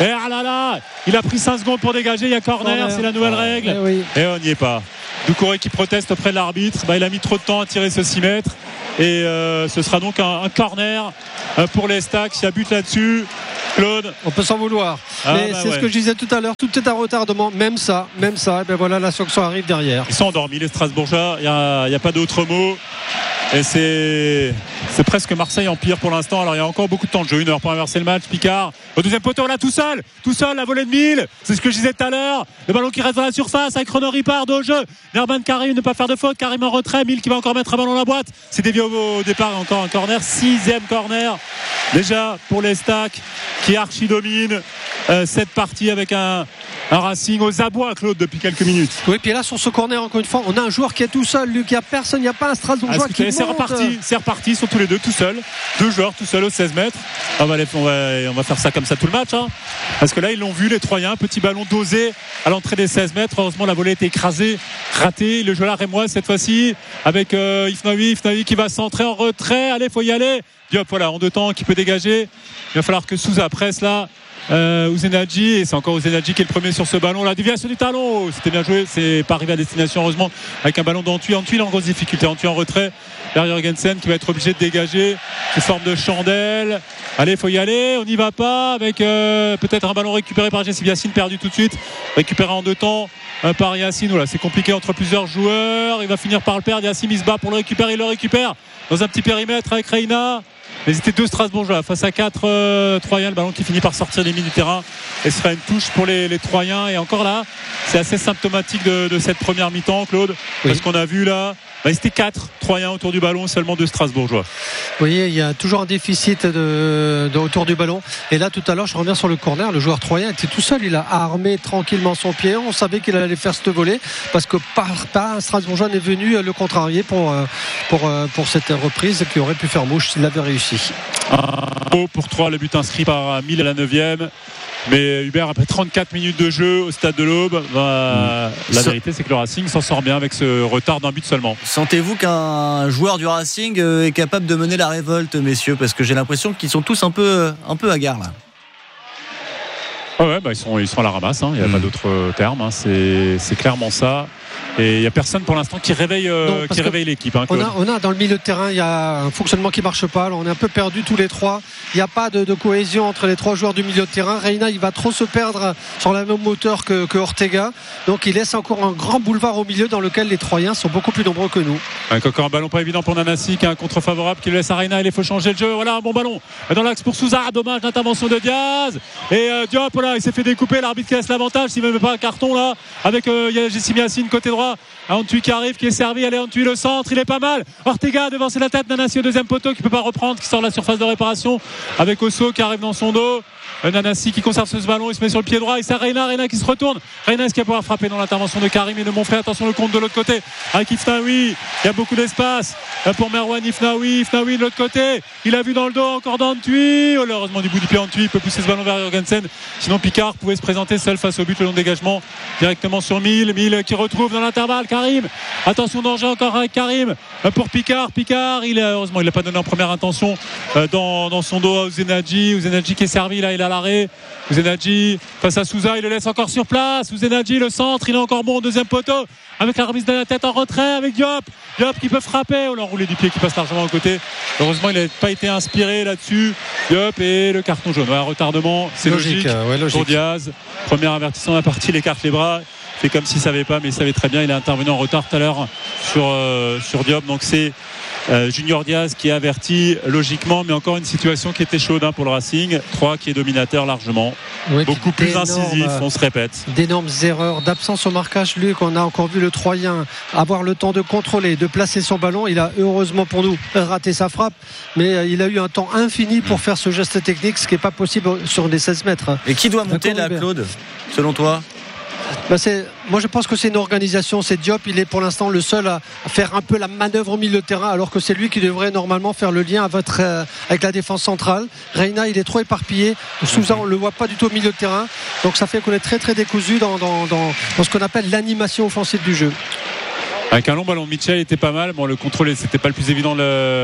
il a pris 5 secondes pour dégager. Il y a corner, c'est la nouvelle règle. Et on n'y est pas. Doucouré qui proteste auprès de l'arbitre. Il a mis trop de temps à tirer ce 6 mètres. Et ce sera donc un corner pour les Stacks. Il y a but là-dessus. Claude, on peut s'en vouloir. Mais c'est ce que je disais tout à l'heure. Tout est à retardement. Même ça. Et voilà, la sanction arrive derrière. Ils sont endormis, les Strasbourgeois. Il n'y a pas d'autre mot. Et c'est presque Marseille en pire pour l'instant. Alors il y a encore beaucoup de temps de jeu, 1 heure pour inverser le match. Picard au deuxième poteau, là tout seul, la volée de Mille, c'est ce que je disais tout à l'heure. Le ballon qui reste dans la surface avec Renaud Ripard au jeu. Nerban Karim ne pas faire de faute, Karim en retrait, Mille qui va encore mettre un ballon dans la boîte. C'est dévié au départ, encore un corner, 6e corner déjà pour les Stacks qui archi domine cette partie avec un Racing aux abois, Claude, depuis quelques minutes. Oui, puis là sur ce corner, encore une fois, on a un joueur qui est tout seul, Luc, il n'y a personne, il n'y a pas un Strasbourgeois qui monte. C'est reparti, ils sont tous les deux tout seuls, 2 joueurs tout seuls au 16 mètres. On va faire ça comme ça tout le match, parce que là ils l'ont vu, les Troyens, petit ballon dosé à l'entrée des 16 mètres. Heureusement la volée était écrasée, ratée. Le jeu là Rémois cette fois-ci avec Ifnaoui qui va centrer en retrait. Allez, faut y aller. Diop, voilà, en 2 temps qui peut dégager. Il va falloir que Souza presse là. Ouzenadji, et c'est encore Ouzenadji qui est le premier sur ce ballon. La déviation du talon, c'était bien joué, c'est pas arrivé à destination heureusement, avec un ballon d'Antui. Antui en grosse difficulté, Antui en retrait vers Jürgensen qui va être obligé de dégager sous forme de chandelle. Allez, faut y aller, on n'y va pas, avec peut-être un ballon récupéré par Jessy Yacine, perdu tout de suite, récupéré en 2 temps par Yacine. Voilà, c'est compliqué entre plusieurs joueurs, il va finir par le perdre. Yacine, il se bat pour le récupérer, il le récupère dans un petit périmètre avec Reina. Mais c'était 2 Strasbourgeois face à 4 Troyens. Le ballon qui finit par sortir des lignes du terrain. Et ce sera une touche pour les Troyens. Et encore là, c'est assez symptomatique de cette première mi-temps, Claude. Parce qu'on a vu là, c'était 4 Troyens autour du ballon, seulement 2 Strasbourgeois. Oui, il y a toujours un déficit autour du ballon. Et là, tout à l'heure, je reviens sur le corner. Le joueur troyen était tout seul. Il a armé tranquillement son pied. On savait qu'il allait faire cette volée parce que pas un Strasbourgeois n'est venu le contrarier pour cette reprise qui aurait pu faire mouche s'il avait réussi. Pour 3, le but inscrit par Mille à la 9e. Mais Hubert, après 34 minutes de jeu au stade de l'Aube, la vérité c'est que le Racing s'en sort bien avec ce retard d'un but seulement. Sentez-vous qu'un joueur du Racing est capable de mener la révolte, messieurs? Parce que j'ai l'impression qu'ils sont tous un peu hagards là. Ils sont à la ramasse, il n'y a pas d'autre terme, c'est clairement ça. Et il n'y a personne pour l'instant qui réveille l'équipe. On a dans le milieu de terrain, il y a un fonctionnement qui ne marche pas. Alors on est un peu perdu tous les 3. Il n'y a pas de cohésion entre les 3 joueurs du milieu de terrain. Reina, il va trop se perdre sur la même hauteur que Ortega. Donc il laisse encore un grand boulevard au milieu dans lequel les Troyens sont beaucoup plus nombreux que nous. Encore un ballon pas évident pour Nanassi qui a un contre favorable qui le laisse à Reina. Il faut changer le jeu. Voilà un bon ballon dans l'axe pour Souza. Dommage l'intervention de Diaz. Et Diop, il s'est fait découper. L'arbitre qui laisse l'avantage. S'il ne met pas un carton là avec Jessy Yacine côté droit. Antui qui arrive, qui est servi. Allez, Antui le centre, il est pas mal. Ortega devant, c'est la tête. Nanassi au 2e poteau qui peut pas reprendre, qui sort de la surface de réparation avec Osso qui arrive dans son dos. Nanassi qui conserve ce ballon, il se met sur le pied droit. Et c'est Reina qui se retourne. Reina, est-ce qu'il va pouvoir frapper dans l'intervention de Karim et de Monfrey? Attention, le compte de l'autre côté avec Ifnaoui. Il y a beaucoup d'espace pour Merwan Ifnaoui. Ifnaoui de l'autre côté. Il a vu dans le dos encore d'Antui. Heureusement, du bout du pied, Antui il peut pousser ce ballon vers Jürgensen. Sinon, Picard pouvait se présenter seul face au but, le long de dégagement directement sur Mille qui retrouve dans l'intervalle Karim. Attention, danger encore avec Karim pour Picard. Heureusement, il n'a pas donné en première intention dans son dos à Ouzenadji qui est servi là, il a l'arrêt. Ouzenadji face à Souza, il le laisse encore sur place. Ouzenadji le centre, il est encore bon au 2e poteau avec la remise de la tête en retrait avec Diop qui peut frapper. L'enroulé du pied qui passe largement à côté. Heureusement, il n'a pas été inspiré là-dessus. Diop et le carton jaune. Retardement, c'est logique. Pour Diaz. Premier avertissement de la partie, il écarte les bras. Il fait comme s'il ne savait pas, mais il savait très bien. Il est intervenu en retard tout à l'heure sur Diop. Donc c'est Junior Diaz qui est averti logiquement, mais encore une situation qui était chaude pour le Racing. 3 qui est dominateur largement, beaucoup plus incisif, on se répète. D'énormes erreurs d'absence au marquage. Luc, on a encore vu le Troyen avoir le temps de contrôler, de placer son ballon. Il a heureusement pour nous raté sa frappe, mais il a eu un temps infini pour faire ce geste technique, ce qui n'est pas possible sur des 16 mètres. Et qui doit monter là, Claude, selon toi? Moi je pense que c'est une organisation, c'est Diop, il est pour l'instant le seul à faire un peu la manœuvre au milieu de terrain, alors que c'est lui qui devrait normalement faire le lien avec la défense centrale. Reina, il est trop éparpillé, Sousa on le voit pas du tout au milieu de terrain, donc ça fait qu'on est très très décousu dans ce qu'on appelle l'animation offensive du jeu. Avec un long ballon, Mitchell était pas mal. Bon, le contrôle, c'était pas le plus évident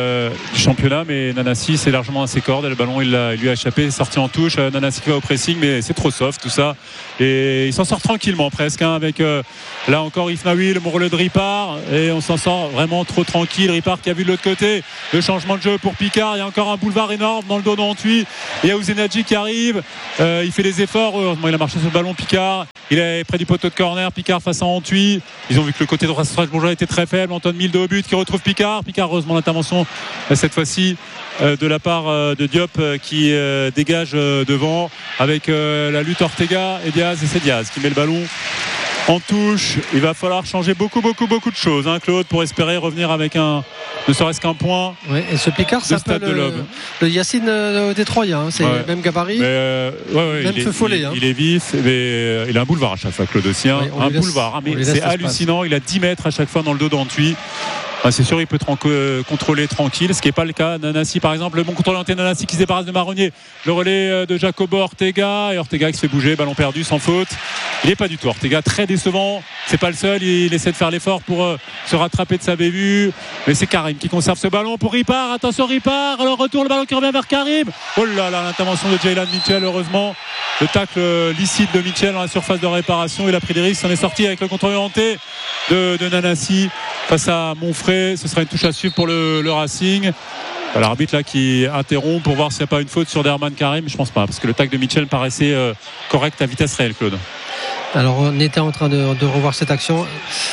du championnat, mais Nanasi, c'est largement à ses cordes. Le ballon, il lui a échappé, sorti en touche. Nanasi qui va au pressing, mais c'est trop soft tout ça. Et il s'en sort tranquillement presque, avec là encore Ismail, le relais de Ripard. Et on s'en sort vraiment trop tranquille. Ripard qui a vu de l'autre côté le changement de jeu pour Picard. Il y a encore un boulevard énorme dans le dos d'Antui. Il y a Ouzenadji qui arrive. Il fait des efforts. Heureusement, il a marché sur le ballon, Picard. Il est près du poteau de corner. Picard face à Antui. Ils ont vu que le côté droit Strasbourgeois était très faible. Antoine Milde au but qui retrouve Picard. Picard, heureusement, l'intervention cette fois-ci de la part de Diop qui dégage devant avec la lutte Ortega et Diaz. Et c'est Diaz qui met le ballon en touche. Il va falloir changer beaucoup de choses, Claude, pour espérer revenir avec ne serait-ce qu'un point. Oui, et ce Picard, ça s'appelle le Yacine des Troyens, c'est le même gabarit, même feu follet. Il est vif, mais il a un boulevard à chaque fois, Claude aussi. Un boulevard, mais c'est hallucinant. Il a 10 mètres à chaque fois dans le dos d'Antui. C'est sûr, il peut contrôler tranquille, ce qui n'est pas le cas. Nanasi, par exemple, le bon contrôle orienté Nanasi qui se débarrasse de Marronnier. Le relais de Jacobo Ortega, et Ortega qui se fait bouger, ballon perdu sans faute. Il n'est pas du tout Ortega, très décevant. C'est pas le seul, il essaie de faire l'effort pour se rattraper de sa bévue, mais c'est Karim qui conserve ce ballon pour Ripard. Attention Ripard, alors retour, le ballon qui revient vers Karim. Oh là là, l'intervention de Jaylan Mitchell, heureusement. Le tacle licite de Mitchell dans la surface de réparation. Il a pris des risques, s'en est sorti avec le contrôle orienté de Nanasi face à Monfray. Ce sera une touche à suivre pour le Racing. L'arbitre là qui interrompt pour voir s'il n'y a pas une faute sur Derman Karim. Je pense pas, parce que le tacle de Mitchell paraissait correct à vitesse réelle, Claude. Alors on était en train de revoir cette action.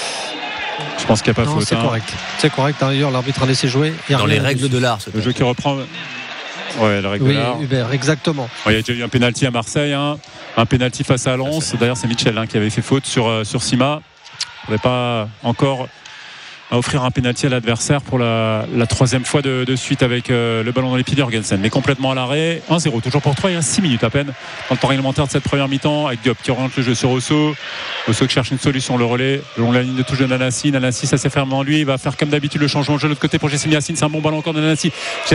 Je pense qu'il n'y a pas faute. C'est correct, d'ailleurs l'arbitre a laissé jouer. Dans les règles de l'art, le jeu qui reprend. Ouais, la règle de l'art. Hubert, exactement. Il y a déjà eu un pénalty à Marseille, un pénalty face à Lens. D'ailleurs c'est Mitchell qui avait fait faute sur Sima. On n'avait pas encore à offrir un pénalty à l'adversaire pour la troisième fois de suite avec le ballon dans les pieds d'Jørgensen, mais complètement à l'arrêt. 1-0 toujours pour 3, il reste 6 minutes à peine dans le temps réglementaire de cette première mi-temps, avec Diop qui oriente le jeu sur Osso qui cherche une solution, le relais long la ligne de touche de Nanasi. Ça s'est fermé en lui, il va faire comme d'habitude le changement de jeu de l'autre côté pour Jessim Yacine. C'est un bon ballon encore de Nanasi.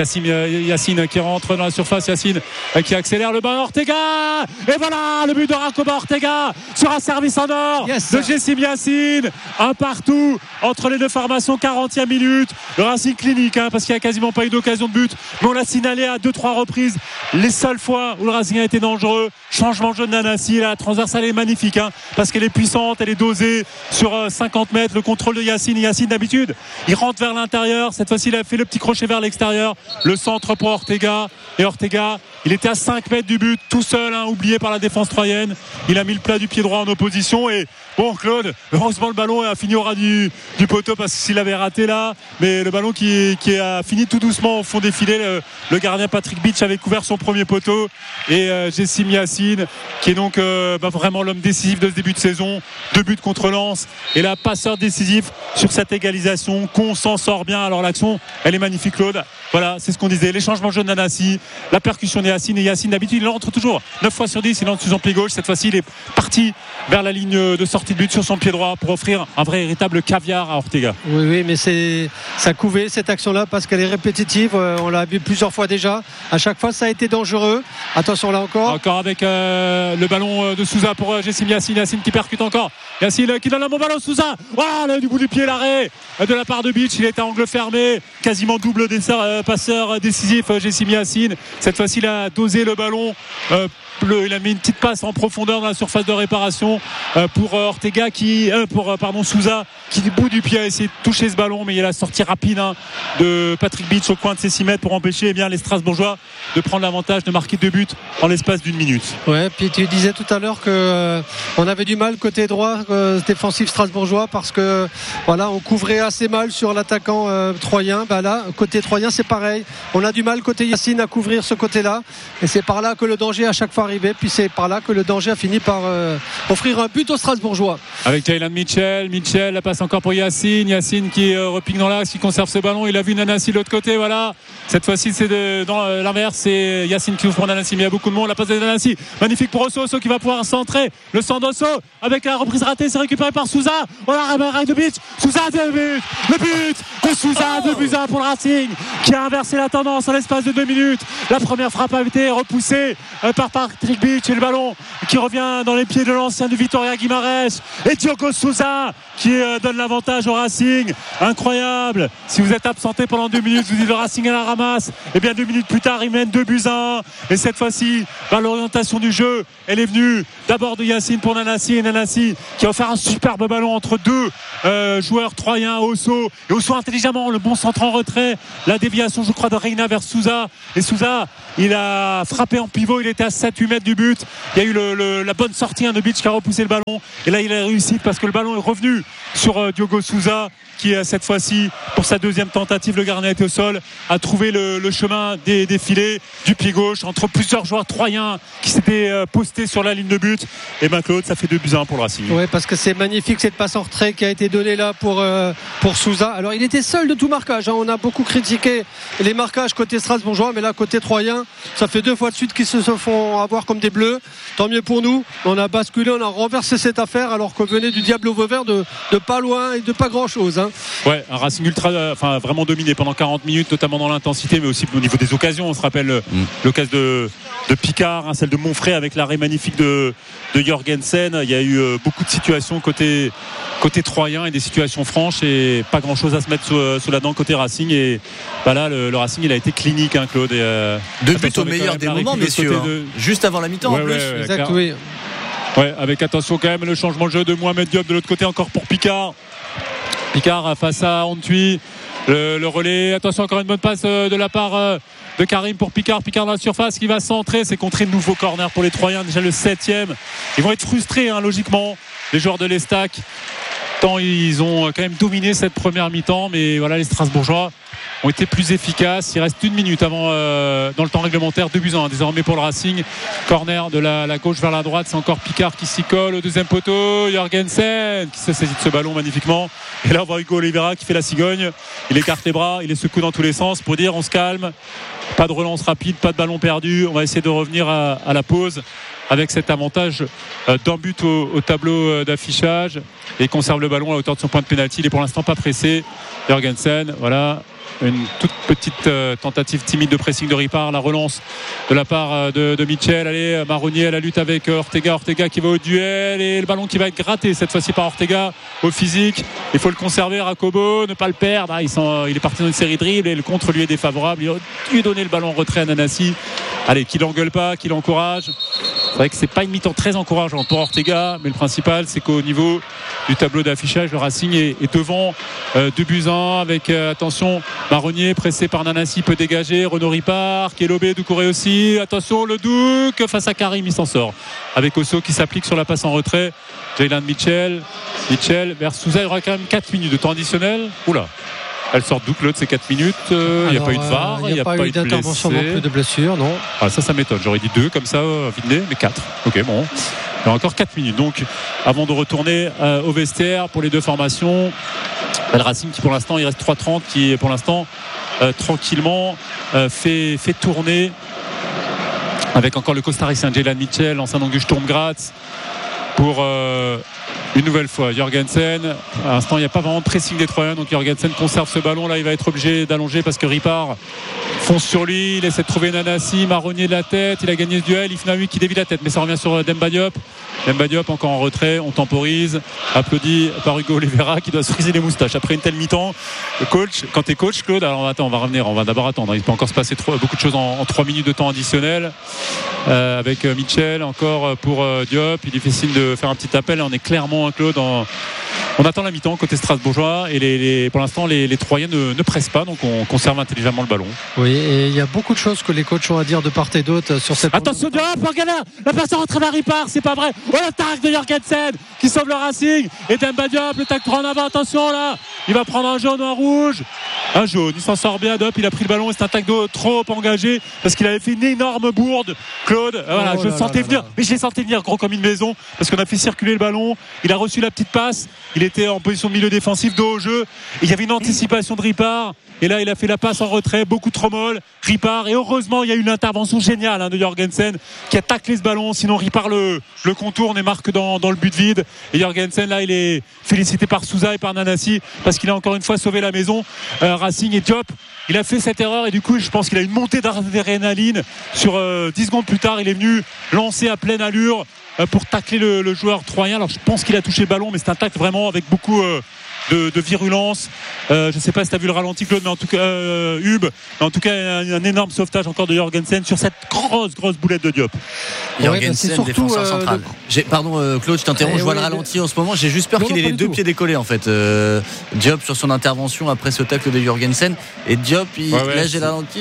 Yacine qui rentre dans la surface, Yacine qui accélère le ballon, Ortega, et voilà le but de Jacobo Ortega sur un service en or de Jessim Yacine. Un partout entre les deux formations, 40e minute. Le Racing clinique, parce qu'il n'y a quasiment pas eu d'occasion de but, mais on l'a signalé à 2-3 reprises les seules fois où le Racing a été dangereux. Changement de jeu de Nanasi, la transversale est magnifique, parce qu'elle est puissante, elle est dosée sur 50 mètres. Le contrôle de Yacine d'habitude il rentre vers l'intérieur, cette fois-ci il a fait le petit crochet vers l'extérieur, le centre pour Ortega, et Ortega il était à 5 mètres du but, tout seul, oublié par la défense troyenne. Il a mis le plat du pied droit en opposition, et bon, Claude, heureusement le ballon a fini au ras du poteau, parce que s'il avait raté là, mais le ballon qui a fini tout doucement au fond des filets. Le gardien Patrick Beach avait couvert son premier poteau, et Jessim Yacine qui est donc vraiment l'homme décisif de ce début de saison. 2 buts contre Lens, et là passeur décisif sur cette égalisation. Qu'on s'en sort bien. Alors l'action elle est magnifique, Claude. Voilà, c'est ce qu'on disait, les changements de jeu de Nanasi, la percussion de Yacine, et Yacine d'habitude il entre toujours 9 fois sur 10, il entre sur son pied gauche. Cette fois-ci il est parti vers la ligne de sortie de but sur son pied droit pour offrir un vrai véritable caviar à Ortega. Oui, mais ça couvait cette action-là parce qu'elle est répétitive. On l'a vu plusieurs fois déjà. À chaque fois, ça a été dangereux. Attention là encore. Encore avec le ballon de Sousa pour Jessim Yacine. Yacine qui percute encore. Yacine qui donne un bon ballon. Sousa. Voilà, du bout du pied l'arrêt de la part de Beach. Il était à angle fermé. Quasiment double passeur décisif Jessim Yacine. Cette fois-ci, il a dosé le ballon bleu. Il a mis une petite passe en profondeur dans la surface de réparation pour Ortega pour Souza qui du bout du pied a essayé de toucher ce ballon, mais il y a la sortie rapide de Patrick Beach au coin de ses 6 mètres pour empêcher les Strasbourgeois de prendre l'avantage, de marquer 2 buts en l'espace d'une minute. Ouais, puis tu disais tout à l'heure que on avait du mal côté droit défensif strasbourgeois parce que voilà, on couvrait assez mal sur l'attaquant troyen. Là, côté troyen, c'est pareil. On a du mal côté Yacine à couvrir ce côté-là, et c'est par là que le danger à chaque fois arrivait. Puis c'est par là que le danger a fini par offrir un but aux Strasbourgeois. Avec Jaylan Mitchell, la passe encore pour Yacine qui repique dans l'axe, qui conserve ce ballon. Il a vu Nanassi de l'autre côté. Voilà. Cette fois-ci, c'est dans l'inverse. C'est Yacine qui ouvre pour Nanassi, mais il y a beaucoup de monde. La passe de Nanassi, magnifique pour Osso qui va pouvoir centrer. Le centre d'Osso avec la reprise ratée, c'est récupéré par Souza. Voilà, Ryan de Beach. Souza, 2 buts. Le but de Souza, 2-1 pour le Racing, qui a inversé la tendance en l'espace de 2 minutes. La première frappe a été repoussée par Patrick Beach, et le ballon qui revient dans les pieds de l'ancien de Vitória Guimarães, et Diogo Souza qui donne l'avantage au Racing. Incroyable. Si vous êtes absenté pendant 2 minutes, vous dites le Racing à la ramasse, et bien 2 minutes plus tard il mène 2-1, et cette fois-ci l'orientation du jeu elle est venue d'abord de Yacine pour Nanassi, et Nanassi qui a offert un superbe ballon entre 2 joueurs troyens, Osso intelligemment, le bon centre en retrait, la déviation je crois de Reina vers Souza, et Souza il a frappé en pivot, il était à 7-8 mètres du but. Il y a eu la bonne sortie de Beach qui a repoussé le ballon, et là il a réussi parce que le ballon est revenu sur Diogo Souza qui cette fois-ci pour sa deuxième tentative, le gardien était au sol, a trouvé le chemin des filets du pied gauche entre plusieurs joueurs troyens qui s'étaient postés sur la ligne de but, et Claude, ça fait 2-1 pour le Racing. Oui, parce que c'est magnifique cette passe en retrait qui a été donnée là pour Souza. Alors il était seul de tout marquage, on a beaucoup critiqué les marquages côté strasbourgeois, mais là côté troyen, ça fait 2 fois de suite qu'ils se font avoir comme des bleus. Tant mieux pour nous, on a basculé, on a renversé cette affaire alors qu'on venait du Diable au Vauvert de pas loin et de pas grand chose. Ouais, un Racing vraiment dominé pendant 40 minutes, notamment dans l'intensité, mais aussi au niveau des occasions. On se rappelle l'occasion de Picard, celle de Monfray avec l'arrêt magnifique de Jorgensen. Il y a eu beaucoup de situations côté troyen et des situations franches, et pas grand chose à se mettre sous la dent côté Racing. Et là le Racing il a été clinique, Claude. 2 buts au meilleur des moments, messieurs, juste avant la mi-temps en plus. Exact, oui. Ouais, avec attention quand même le changement de jeu de Mohamed Diop de l'autre côté, encore pour Picard face à Antwi, le relais, attention, encore une bonne passe de la part de Karim pour Picard dans la surface qui va centrer, c'est contré de nouveau corner pour les Troyens, déjà le 7e. Ils vont être frustrés logiquement, les joueurs de l'Estac, tant ils ont quand même dominé cette première mi-temps, mais voilà, les Strasbourgeois ont été plus efficaces. Il reste 1 minute avant dans le temps réglementaire, 2-1 désormais pour le Racing. Corner de la gauche vers la droite, c'est encore Picard qui s'y colle au deuxième poteau, Jorgensen qui se saisit de ce ballon magnifiquement, et là on voit Hugo Oliveira qui fait la cigogne, il écarte les bras, il les secoue dans tous les sens pour dire on se calme, pas de relance rapide, pas de ballon perdu, on va essayer de revenir à la pause avec cet avantage d'un but au tableau d'affichage, et conserve le ballon à hauteur de son point de pénalty. Il est pour l'instant pas pressé, Jorgensen. Voilà une toute petite tentative timide de pressing de Ripard, la relance de la part de Mitchell. Allez, Marronnier à la lutte avec Ortega qui va au duel, et le ballon qui va être gratté cette fois-ci par Ortega au physique. Il faut le conserver, Rakobo, ne pas le perdre. Il est parti dans une série de dribbles et le contre lui est défavorable. Il aurait dû donner le ballon en retrait à Nanassi. Allez, qu'il l'engueule pas, qu'il l'encourage. C'est vrai que c'est pas une mi-temps très encourageante pour Ortega, mais le principal c'est qu'au niveau du tableau d'affichage, le Racing est devant 2-1 avec attention, Marronnier pressé par Nanassi, peut dégager, Renaud Ripard, Kelobé, Doucouré aussi, attention le Douk face à Karim, il s'en sort avec Osso qui s'applique sur la passe en retrait. Jaylan Mitchell vers Souza, il y aura quand même 4 minutes de temps additionnel. Oula, elle sort d'où, Claude, ces 4 minutes? Il n'y a pas eu de VAR, il n'y a pas eu d'intervention non plus, de blessure, non. Ça m'étonne, j'aurais dit 2 comme ça, Vidney, mais 4. Ok, bon. Il y a encore 4 minutes. Donc, avant de retourner au vestiaire pour les deux formations, le Racing qui pour l'instant, il reste 3-30, qui pour l'instant, tranquillement, fait tourner avec encore le costaricien Jaylan Mitchell, l'ancien d'Angus Sturm Graz, pour Une nouvelle fois, Jorgensen. À l'instant, il n'y a pas vraiment de pressing des Troyens. Donc Jorgensen conserve ce ballon. Là, il va être obligé d'allonger parce que Ripard fonce sur lui. Il essaie de trouver Nanasi. Marronnier de la tête. Il a gagné ce duel. Ifnaoui qui dévie la tête. Mais ça revient sur Demba Diop. Demba Diop encore en retrait. On temporise. Applaudi par Hugo Oliveira qui doit se friser les moustaches. Après une telle mi-temps, le coach, quand tu es coach, Claude, alors attends, on va revenir. On va d'abord attendre. Il peut encore se passer beaucoup de choses en 3 minutes de temps additionnel. Avec Mitchell encore pour Diop. Il est difficile de faire un petit appel. On est clairement, Claude, on attend la mi-temps côté strasbourgeois et pour l'instant les Troyens ne pressent pas, donc on conserve intelligemment le ballon. Oui, et il y a beaucoup de choses que les coachs ont à dire de part et d'autre sur cette. Attention, Diop, la passe en retrait vers Ripard, c'est pas vrai. Oh, l'attaque de Jorgensen qui sauve le Racing et Demba Diop, le tac 3 en avant, attention là, il va prendre un jaune ou un rouge. Un jaune, il s'en sort bien, Diop, il a pris le ballon et c'est un tac d'eau trop engagé parce qu'il avait fait une énorme bourde. Claude, voilà, je le sentais venir, mais je l'ai senti venir gros comme une maison parce qu'on a fait circuler le ballon, il a reçu la petite passe, il était en position de milieu défensif, dos au jeu, et il y avait une anticipation de Ripard et là il a fait la passe en retrait, beaucoup trop molle, Ripard, et heureusement il y a eu une intervention géniale de Jorgensen qui a taclé ce ballon, sinon Ripard le contourne et marque dans le but vide, et Jorgensen là il est félicité par Souza et par Nanasi parce qu'il a encore une fois sauvé la maison. Racing et Diop, il a fait cette erreur et du coup je pense qu'il a une montée d'adrénaline sur 10 secondes plus tard, il est venu lancer à pleine allure pour tacler le joueur troyen. Alors je pense qu'il a touché le ballon, mais c'est un tacle vraiment avec beaucoup de virulence. Je ne sais pas si tu as vu le ralenti, Claude, mais en tout cas Hub, mais en tout cas un énorme sauvetage encore de Jorgensen sur cette grosse boulette de Diop. Jorgensen, surtout, défenseur central. Pardon Claude, je t'interromps, je vois le ralenti en ce moment, j'ai juste peur qu'il ait les deux pieds décollés en fait. Diop sur son intervention après ce tacle de Jorgensen, et Diop là j'ai le ralenti,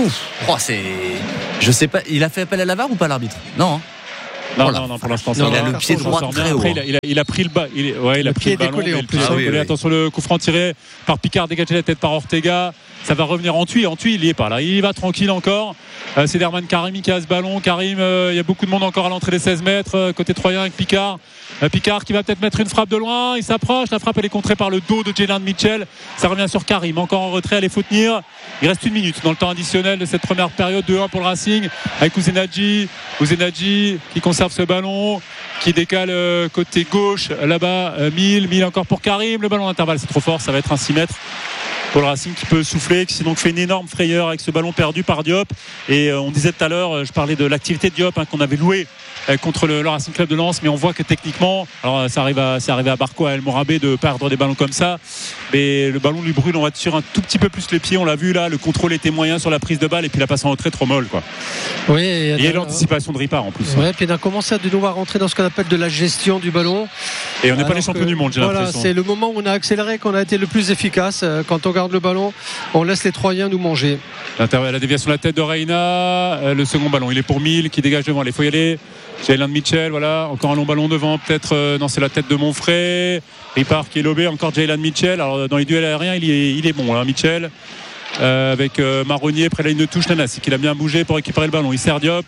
je sais pas, il a fait appel à la VAR ou pas l'arbitre? Non. Non, pour l'instant, il a le pied droit très haut. Après, il a pris le bas. Il a pris le ballon. Décollé, en plus. Attention, le coup franc tiré par Picard, dégagé la tête par Ortega. Ça va revenir en tuy, il n'y est pas là. Il y va tranquille encore. C'est Derman Karimi qui a ce ballon. Karim, il y a beaucoup de monde encore à l'entrée des 16 mètres. Côté troyen avec Picard. Picard qui va peut-être mettre une frappe de loin. Il s'approche. La frappe, elle est contrée par le dos de Jalen Mitchell. Ça revient sur Karim. Encore en retrait. Allez, faut tenir. Il reste 1 minute dans le temps additionnel de cette première période. 2-1 pour le Racing. Avec Ouzenadji qui conserve ce ballon, qui décale côté gauche. Là-bas, Mille encore pour Karim. Le ballon d'intervalle, c'est trop fort. Ça va être un 6 mètres. Pour le Racing qui peut souffler, qui s'est donc fait une énorme frayeur avec ce ballon perdu par Diop. Et on disait tout à l'heure, je parlais de l'activité de Diop qu'on avait louée contre le Racing Club de Lens, mais on voit que techniquement, alors c'est arrivé à Barco, à El Morabé de perdre des ballons comme ça, mais le ballon lui brûle, on va sur un tout petit peu plus les pieds, on l'a vu là, le contrôle était moyen sur la prise de balle et puis la passe en retrait trop molle quoi. Oui, et il y a l'anticipation de Ripard en plus. Ouais, puis on a commencé à de nouveau à rentrer dans ce qu'on appelle de la gestion du ballon. Et on n'est pas les champions du monde, j'ai l'impression. C'est le moment où on a accéléré, qu'on a été le plus efficace. Quand on garde le ballon, on laisse les Troyens nous manger. La déviation de la tête de Reina, le second ballon, il est pour Mille qui dégage devant, il faut y aller. Jalen Mitchell, voilà, encore un long ballon devant, peut-être non, c'est la tête de Monfray. Ripard qui est lobé, encore Jalen Mitchell. Alors dans les duels aériens, il est bon, Mitchell. Avec Marronnier près de la ligne de touche, Nanasi qui a bien bougé pour récupérer le ballon. Il sert Diop,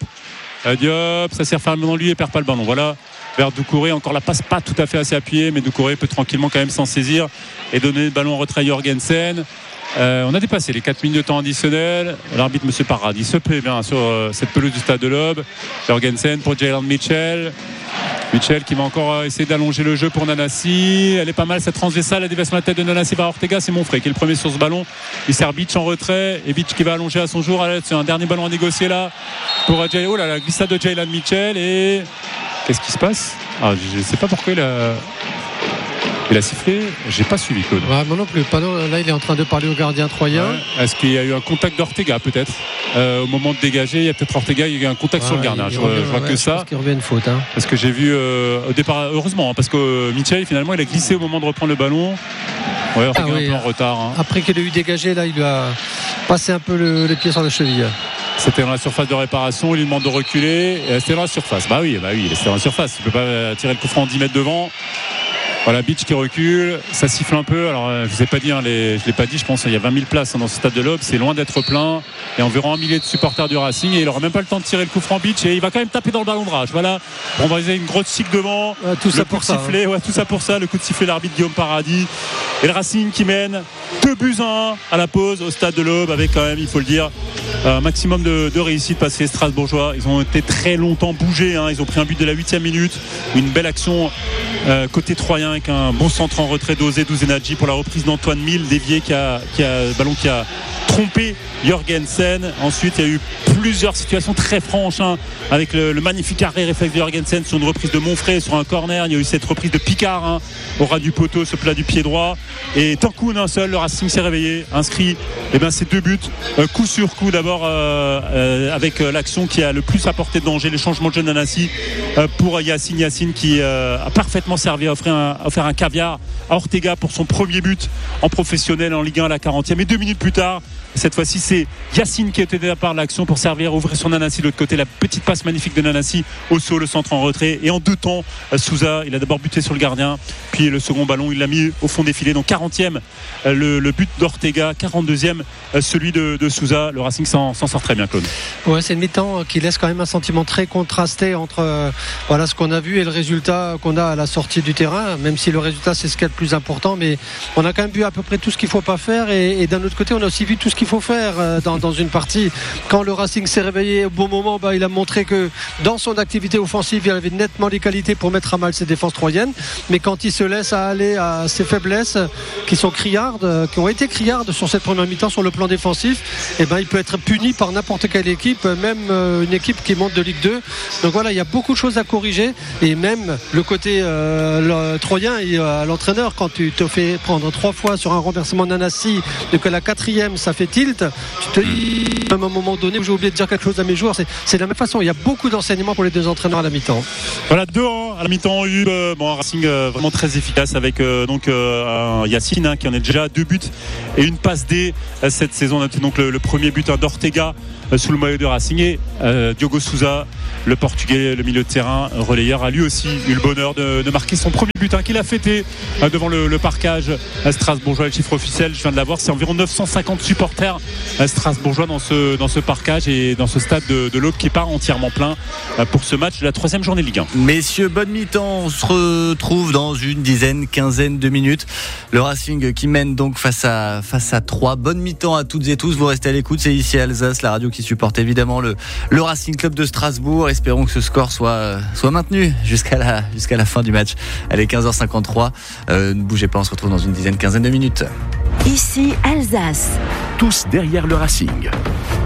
ça sert fermement lui et perd pas le ballon. Voilà, vers Doucouré, encore la passe pas tout à fait assez appuyée, mais Doucouré peut tranquillement quand même s'en saisir et donner le ballon en retrait à Jorgensen. On a dépassé les 4 minutes de temps additionnel. L'arbitre M. Paradis se plaît bien sur cette pelouse du stade de l'Aube. Jorgensen pour Jalen Mitchell qui va encore essayer d'allonger le jeu pour Nanasi. Elle est pas mal cette transversale, la déviation de la tête de Nanasi par Ortega. C'est Monfray qui est le premier sur ce ballon. Il sert Beach en retrait et Beach qui va allonger à son jour. C'est un dernier ballon à négocier là pour la glissade de Jalen Mitchell. Et qu'est-ce qui se passe? Je ne sais pas pourquoi il a sifflé, j'ai pas suivi Claude. Moi non plus. Là, il est en train de parler au gardien troyen. Ouais. Est-ce qu'il y a eu un contact d'Ortega peut-être au moment de dégager? Il y a peut-être Ortega, il y a eu un contact sur le gardien. Je vois que ça. Parce qu'il revient une faute. Parce que j'ai vu au départ, heureusement, parce que Mitchell finalement il a glissé au moment de reprendre le ballon. Ouais, Ortega un peu en retard. Après qu'il ait eu dégagé, là, il lui a passé un peu les pieds sur la cheville. C'était dans la surface de réparation, il lui demande de reculer. C'était dans la surface. Bah oui, c'était dans la surface. Tu peux pas tirer le coup franc en 10 mètres devant. Voilà, Beach qui recule, ça siffle un peu. Alors je vous ai pas dit, je l'ai pas dit, je pense qu'il y a 20 000 places dans ce stade de l'Aube, c'est loin d'être plein. Il y a environ 1 millier de supporters du Racing et il aura même pas le temps de tirer le coup franc Beach et il va quand même taper dans le ballon de rage. Voilà, on va avoir une grosse cycle devant. Tout ça pour ça. Tout ça pour ça, le coup de sifflet l'arbitre Guillaume Paradis. Et le Racing qui mène 2-1 à la pause au stade de l'Aube avec quand même, il faut le dire, un maximum de réussite parce que les Strasbourgeois, ils ont été très longtemps bougés. Ils ont pris un but de la 8e minute, une belle action côté troyen avec un bon centre en retrait d'Osé Douzenadji pour la reprise d'Antoine Mille, dévié qui a ballon qui a trompé Jorgensen. Ensuite il y a eu plusieurs situations très franches avec le magnifique arrêt réflexe de Jorgensen sur une reprise de Monfray sur un corner. Il y a eu cette reprise de Picard au ras du poteau, ce plat du pied droit, et tant coup d'un seul, le Racing s'est réveillé, inscrit ces 2 buts coup sur coup. D'abord avec l'action qui a le plus apporté de danger, les changements de Nanassi pour Yacine qui a parfaitement servi à offrir un caviar à Ortega pour son premier but en professionnel en Ligue 1 à la 40e, et 2 minutes plus tard, cette fois-ci c'est Yacine qui était à part l'action pour servir, ouvrir sur Nanassi de l'autre côté, la petite passe magnifique de Nanassi au saut, le centre en retrait, et en 2 temps Souza, il a d'abord buté sur le gardien, puis le second ballon il l'a mis au fond des filets. Donc 40e le but d'Ortega, 42e celui de Souza. Le Racing s'en sort très bien, Claude. Ouais, c'est une mi-temps qui laisse quand même un sentiment très contrasté entre ce qu'on a vu et le résultat qu'on a à la sortie du terrain, même si le résultat c'est ce qui est le plus important, mais on a quand même vu à peu près tout ce qu'il ne faut pas faire, et d'un autre côté on a aussi vu tout ce qu'il faut faire dans une partie. Quand le Racing s'est réveillé au bon moment, il a montré que dans son activité offensive il avait nettement les qualités pour mettre à mal ses défenses troyennes, mais quand il se laisse aller à ses faiblesses qui ont été criardes sur cette première mi-temps sur le plan défensif, il peut être puni par n'importe quelle équipe, même une équipe qui monte de Ligue 2. Donc voilà, il y a beaucoup de choses à corriger, et même le côté troyen et à l'entraîneur, quand tu te fais prendre 3 fois sur un renversement de Nanassi et que la 4e ça fait tilt, tu te dis même à un moment donné où j'ai oublié de dire quelque chose à mes joueurs, c'est de la même façon. Il y a beaucoup d'enseignements pour les 2 entraîneurs à la mi-temps. Voilà, 2-1 à la mi-temps, un Racing vraiment très efficace avec Yacine qui en est déjà à 2 buts et une passe D cette saison. On a donc le premier but d'Ortega sous le maillot de Racing, et Diogo Souza, le Portugais, le milieu de terrain relayeur, a lui aussi eu le bonheur de marquer son premier but qu'il a fêté devant le parcage strasbourgeois. Le chiffre officiel, je viens de l'avoir, c'est environ 950 supporters strasbourgeois dans ce parcage et dans ce stade de l'Aube qui part entièrement plein pour ce match de la 3e journée de Ligue 1. Messieurs, bonne mi-temps, on se retrouve dans une quinzaine de minutes. Le Racing qui mène donc face à 3. Bonne mi-temps à toutes et tous, vous restez à l'écoute, c'est ici Alsace, la radio qui supporte évidemment le Racing Club de Strasbourg. Espérons que ce score soit maintenu jusqu'à la fin du match. Allez, 15h53, ne bougez pas, on se retrouve dans une quinzaine de minutes. Ici Alsace. Tous derrière le Racing.